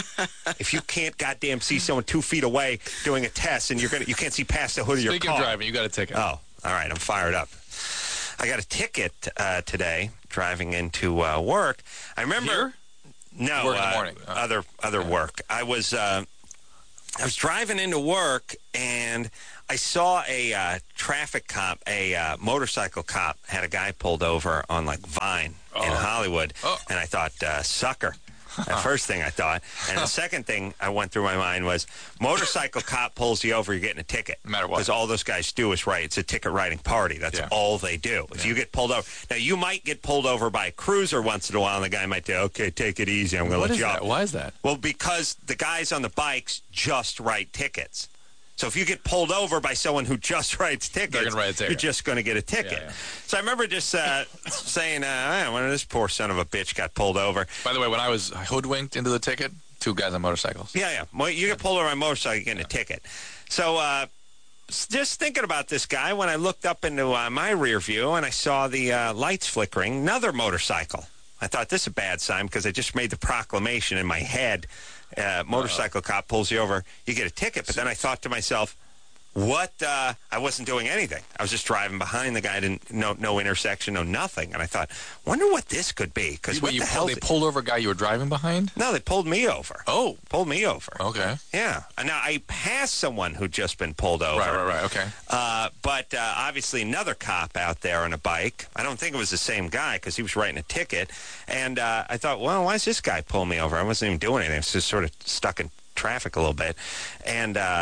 [SPEAKER 1] If you can't goddamn see someone two feet away doing a test and you're gonna you can't see past the hood of your
[SPEAKER 2] Speaking
[SPEAKER 1] car.
[SPEAKER 2] of driving, you got a ticket.
[SPEAKER 1] Oh, all right. I'm fired up. I got a ticket uh, today driving into uh, work. I remember.
[SPEAKER 2] Here?
[SPEAKER 1] No,
[SPEAKER 2] work in the
[SPEAKER 1] uh,
[SPEAKER 2] morning. Oh.
[SPEAKER 1] other other
[SPEAKER 2] Okay.
[SPEAKER 1] work. I was uh, I was driving into work and I saw a uh, traffic cop, a uh, motorcycle cop, had a guy pulled over on like Vine
[SPEAKER 2] Oh.
[SPEAKER 1] in Hollywood,
[SPEAKER 2] Oh.
[SPEAKER 1] and I thought, uh, sucker. The first thing I thought, and the second thing I went through my mind was, motorcycle cop pulls you over, you're getting a ticket.
[SPEAKER 2] No matter what.
[SPEAKER 1] Because all those guys do is write. It's a ticket writing party. That's
[SPEAKER 2] Yeah.
[SPEAKER 1] all they do. If you get pulled over, now you might get pulled over by a cruiser once in a while, and the guy might say, okay, take it easy, I'm going to
[SPEAKER 2] What
[SPEAKER 1] let
[SPEAKER 2] is
[SPEAKER 1] you
[SPEAKER 2] that?
[SPEAKER 1] off.
[SPEAKER 2] Why is that?
[SPEAKER 1] Well, because the guys on the bikes just write tickets. So if you get pulled over by someone who just writes tickets,
[SPEAKER 2] They're gonna write a ticket.
[SPEAKER 1] you're just going to get a ticket.
[SPEAKER 2] Yeah, yeah.
[SPEAKER 1] So I remember just uh, saying, uh, when this poor son of a bitch got pulled over.
[SPEAKER 2] By the way, when I was hoodwinked into the ticket, two guys on motorcycles.
[SPEAKER 1] Yeah, yeah. Well, you get pulled over on a motorcycle, you get a ticket. So uh, just thinking about this guy, when I looked up into uh, my rear view and I saw the uh, lights flickering, another motorcycle. I thought this is a bad sign because I just made the proclamation in my head. Uh, motorcycle uh, cop pulls you over, you get a ticket. But then I thought to myself, what? Uh, I wasn't doing anything. I was just driving behind the guy. Didn't no no intersection, no nothing. And I thought, wonder what this could be. Because what
[SPEAKER 2] you
[SPEAKER 1] the
[SPEAKER 2] pull,
[SPEAKER 1] hell?
[SPEAKER 2] they pulled over a guy you were driving behind?
[SPEAKER 1] No, they pulled me over.
[SPEAKER 2] Oh.
[SPEAKER 1] Pulled me over.
[SPEAKER 2] Okay.
[SPEAKER 1] Yeah. And now I passed someone who'd just been pulled over.
[SPEAKER 2] Right, right, right. Okay.
[SPEAKER 1] Uh, but uh, obviously another cop out there on a bike. I don't think it was the same guy because he was writing a ticket. And uh, I thought, well, why is this guy pulling me over? I wasn't even doing anything. I was just sort of stuck in traffic a little bit. And uh,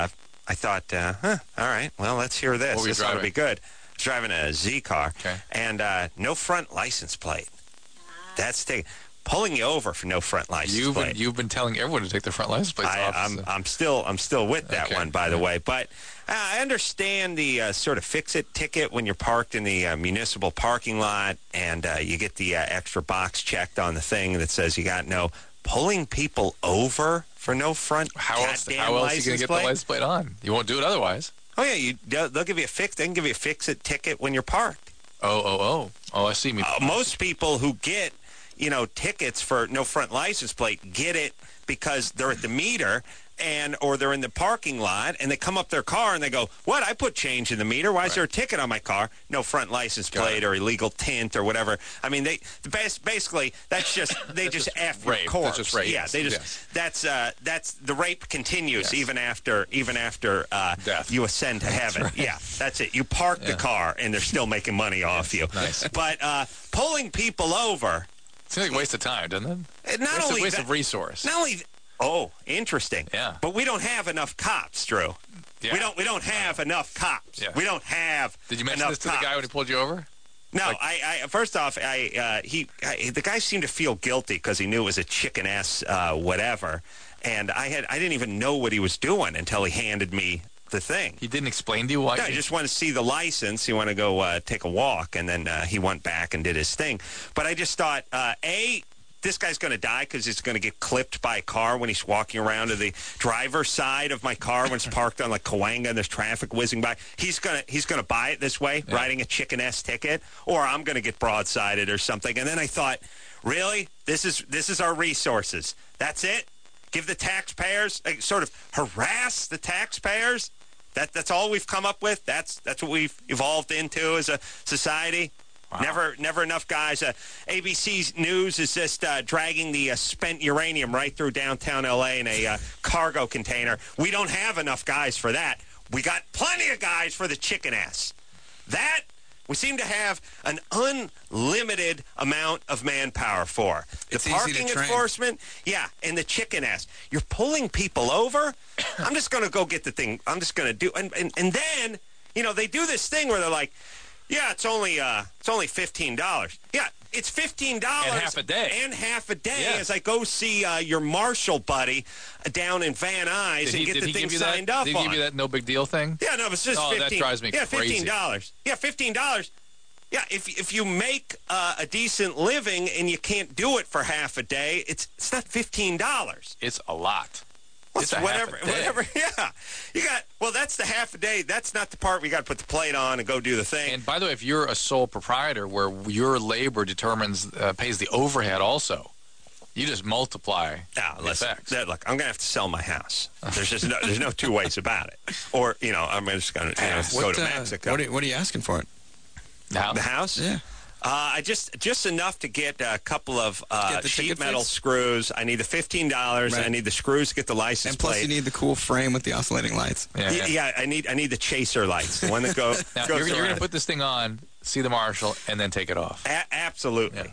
[SPEAKER 1] I thought, uh, huh, all right, well, let's hear this.
[SPEAKER 2] What were you
[SPEAKER 1] This ought to
[SPEAKER 2] driving?
[SPEAKER 1] be good. I was driving a Z car,
[SPEAKER 2] Okay.
[SPEAKER 1] and uh, no front license plate. That's the pulling you over for no front license
[SPEAKER 2] You've
[SPEAKER 1] plate.
[SPEAKER 2] been, you've been telling everyone to take their front license plates
[SPEAKER 1] I,
[SPEAKER 2] off.
[SPEAKER 1] I'm
[SPEAKER 2] so-
[SPEAKER 1] I'm still I'm still with that
[SPEAKER 2] Okay.
[SPEAKER 1] one, by the way. But uh, I understand the uh, sort of fix-it ticket when you're parked in the uh, municipal parking lot, and uh, you get the uh, extra box checked on the thing that says you got no pulling people over for no front.
[SPEAKER 2] how else?
[SPEAKER 1] goddamn
[SPEAKER 2] How else are you going
[SPEAKER 1] license
[SPEAKER 2] to get
[SPEAKER 1] plate?
[SPEAKER 2] the license plate on? You won't do it otherwise.
[SPEAKER 1] Oh yeah, you they'll they'll give you a fix. They can give you a fix-it ticket when you're parked.
[SPEAKER 2] Oh, oh, oh, oh! I see. Me.
[SPEAKER 1] Uh, most people who get, you know, tickets for no front license plate get it because they're at the meter and or they're in the parking lot and they come up their car and they go, what? I put change in the meter. Why is there a ticket on my car? No front license
[SPEAKER 2] Got
[SPEAKER 1] plate
[SPEAKER 2] it.
[SPEAKER 1] or illegal tint or whatever. I mean, they bas- basically that's just they just F your
[SPEAKER 2] rape. That's
[SPEAKER 1] corpse.
[SPEAKER 2] just rape.
[SPEAKER 1] Yeah, they just
[SPEAKER 2] Yes.
[SPEAKER 1] that's uh, that's the rape continues
[SPEAKER 2] Yes.
[SPEAKER 1] even after even after uh,
[SPEAKER 2] Death.
[SPEAKER 1] you ascend to heaven. Yeah, that's it. You park the
[SPEAKER 2] Yeah.
[SPEAKER 1] car and they're still making money off you.
[SPEAKER 2] Nice.
[SPEAKER 1] But uh, pulling people over.
[SPEAKER 2] Seems like a waste of time, doesn't it?
[SPEAKER 1] Uh, Not
[SPEAKER 2] waste
[SPEAKER 1] only
[SPEAKER 2] of, waste
[SPEAKER 1] that,
[SPEAKER 2] of resource.
[SPEAKER 1] not only. Oh, interesting.
[SPEAKER 2] Yeah.
[SPEAKER 1] But we don't have enough cops, Drew.
[SPEAKER 2] Yeah.
[SPEAKER 1] We don't. We don't have enough cops.
[SPEAKER 2] Yeah.
[SPEAKER 1] We don't have.
[SPEAKER 2] Did you mention
[SPEAKER 1] enough
[SPEAKER 2] this to
[SPEAKER 1] cops.
[SPEAKER 2] the guy when he pulled you over?
[SPEAKER 1] No,
[SPEAKER 2] like-
[SPEAKER 1] I, I. First off, I. Uh, he. I, the guy seemed to feel guilty because he knew it was a chicken ass uh, whatever, and I had. I didn't even know what he was doing until he handed me the thing.
[SPEAKER 2] He didn't explain to you why.
[SPEAKER 1] No,
[SPEAKER 2] he-
[SPEAKER 1] he just wanted to see the license. He wanted to go uh, take a walk, and then uh, he went back and did his thing. But I just thought, uh, A, this guy's going to die because he's going to get clipped by a car when he's walking around to the driver's side of my car when it's parked on like Cahuenga and there's traffic whizzing by. He's going to he's going to buy it this way,
[SPEAKER 2] Yeah.
[SPEAKER 1] writing a chicken S ticket, or I'm going to get broadsided or something. And then I thought, really, this is this is our resources. That's it. Give the taxpayers, like, sort of harass the taxpayers. That that's all we've come up with. That's that's what we've evolved into as a society.
[SPEAKER 2] Wow.
[SPEAKER 1] Never, never enough guys. Uh, A B C's News is just uh, dragging the uh, spent uranium right through downtown L A in a uh, cargo container. We don't have enough guys for that. We got plenty of guys for the chicken ass. That we seem to have an unlimited amount of manpower for. The
[SPEAKER 3] It's easy to
[SPEAKER 1] parking
[SPEAKER 3] train.
[SPEAKER 1] enforcement, yeah, and the chicken ass. You're pulling people over. I'm just going to go get the thing. I'm just going to do, and, and and then you know they do this thing where they're like, yeah, it's only uh, it's only fifteen dollars. Yeah, it's fifteen dollars
[SPEAKER 2] And half a day.
[SPEAKER 1] and half a day
[SPEAKER 2] Yes.
[SPEAKER 1] as I go see uh, your Marshall buddy uh, down in Van Nuys
[SPEAKER 2] Did
[SPEAKER 1] and
[SPEAKER 2] he,
[SPEAKER 1] get
[SPEAKER 2] did
[SPEAKER 1] the
[SPEAKER 2] he
[SPEAKER 1] thing
[SPEAKER 2] give you
[SPEAKER 1] signed
[SPEAKER 2] that?
[SPEAKER 1] up
[SPEAKER 2] Did he
[SPEAKER 1] on.
[SPEAKER 2] give you that no big deal thing?
[SPEAKER 1] Yeah, no, it's just
[SPEAKER 2] Oh, that
[SPEAKER 1] fifteen.
[SPEAKER 2] drives me
[SPEAKER 1] yeah,
[SPEAKER 2] crazy.
[SPEAKER 1] fifteen dollars. Yeah, fifteen dollars. Yeah, if if you make uh, a decent living and you can't do it for half a day, it's it's not fifteen dollars.
[SPEAKER 2] It's a lot.
[SPEAKER 1] It's
[SPEAKER 2] It's a half
[SPEAKER 1] whatever,
[SPEAKER 2] a day.
[SPEAKER 1] whatever. Yeah, you got. Well, that's the half a day. That's not the part where you got to put the plate on and go do the thing.
[SPEAKER 2] And by the way, if you're a sole proprietor where your labor determines uh, pays the overhead also, you just multiply
[SPEAKER 1] Now,
[SPEAKER 2] the
[SPEAKER 1] listen,
[SPEAKER 2] effects.
[SPEAKER 1] that, look, I'm going to have to sell my house. There's just no, there's no two ways about it. Or, you know, I'm just going to you know, go
[SPEAKER 3] What,
[SPEAKER 1] to
[SPEAKER 3] uh,
[SPEAKER 1] Mexico.
[SPEAKER 3] what, are, what are you asking for it?
[SPEAKER 2] Now,
[SPEAKER 1] the house?
[SPEAKER 3] Yeah.
[SPEAKER 1] Uh, I just just enough to get a couple of uh,
[SPEAKER 3] Get the
[SPEAKER 1] sheet
[SPEAKER 3] ticket
[SPEAKER 1] metal
[SPEAKER 3] fixed?
[SPEAKER 1] screws. I need the fifteen dollars.
[SPEAKER 3] Right.
[SPEAKER 1] I need the screws to get the license
[SPEAKER 3] And plus,
[SPEAKER 1] plate.
[SPEAKER 3] you need the cool frame with the oscillating lights.
[SPEAKER 2] yeah,
[SPEAKER 1] yeah,
[SPEAKER 2] yeah.
[SPEAKER 1] yeah, I need I need the chaser lights, the one that go,
[SPEAKER 2] Now,
[SPEAKER 1] goes
[SPEAKER 2] you're, you're going
[SPEAKER 1] around.
[SPEAKER 2] to put this thing on, see the marshal, and then take it off.
[SPEAKER 1] A- absolutely.
[SPEAKER 2] Yeah.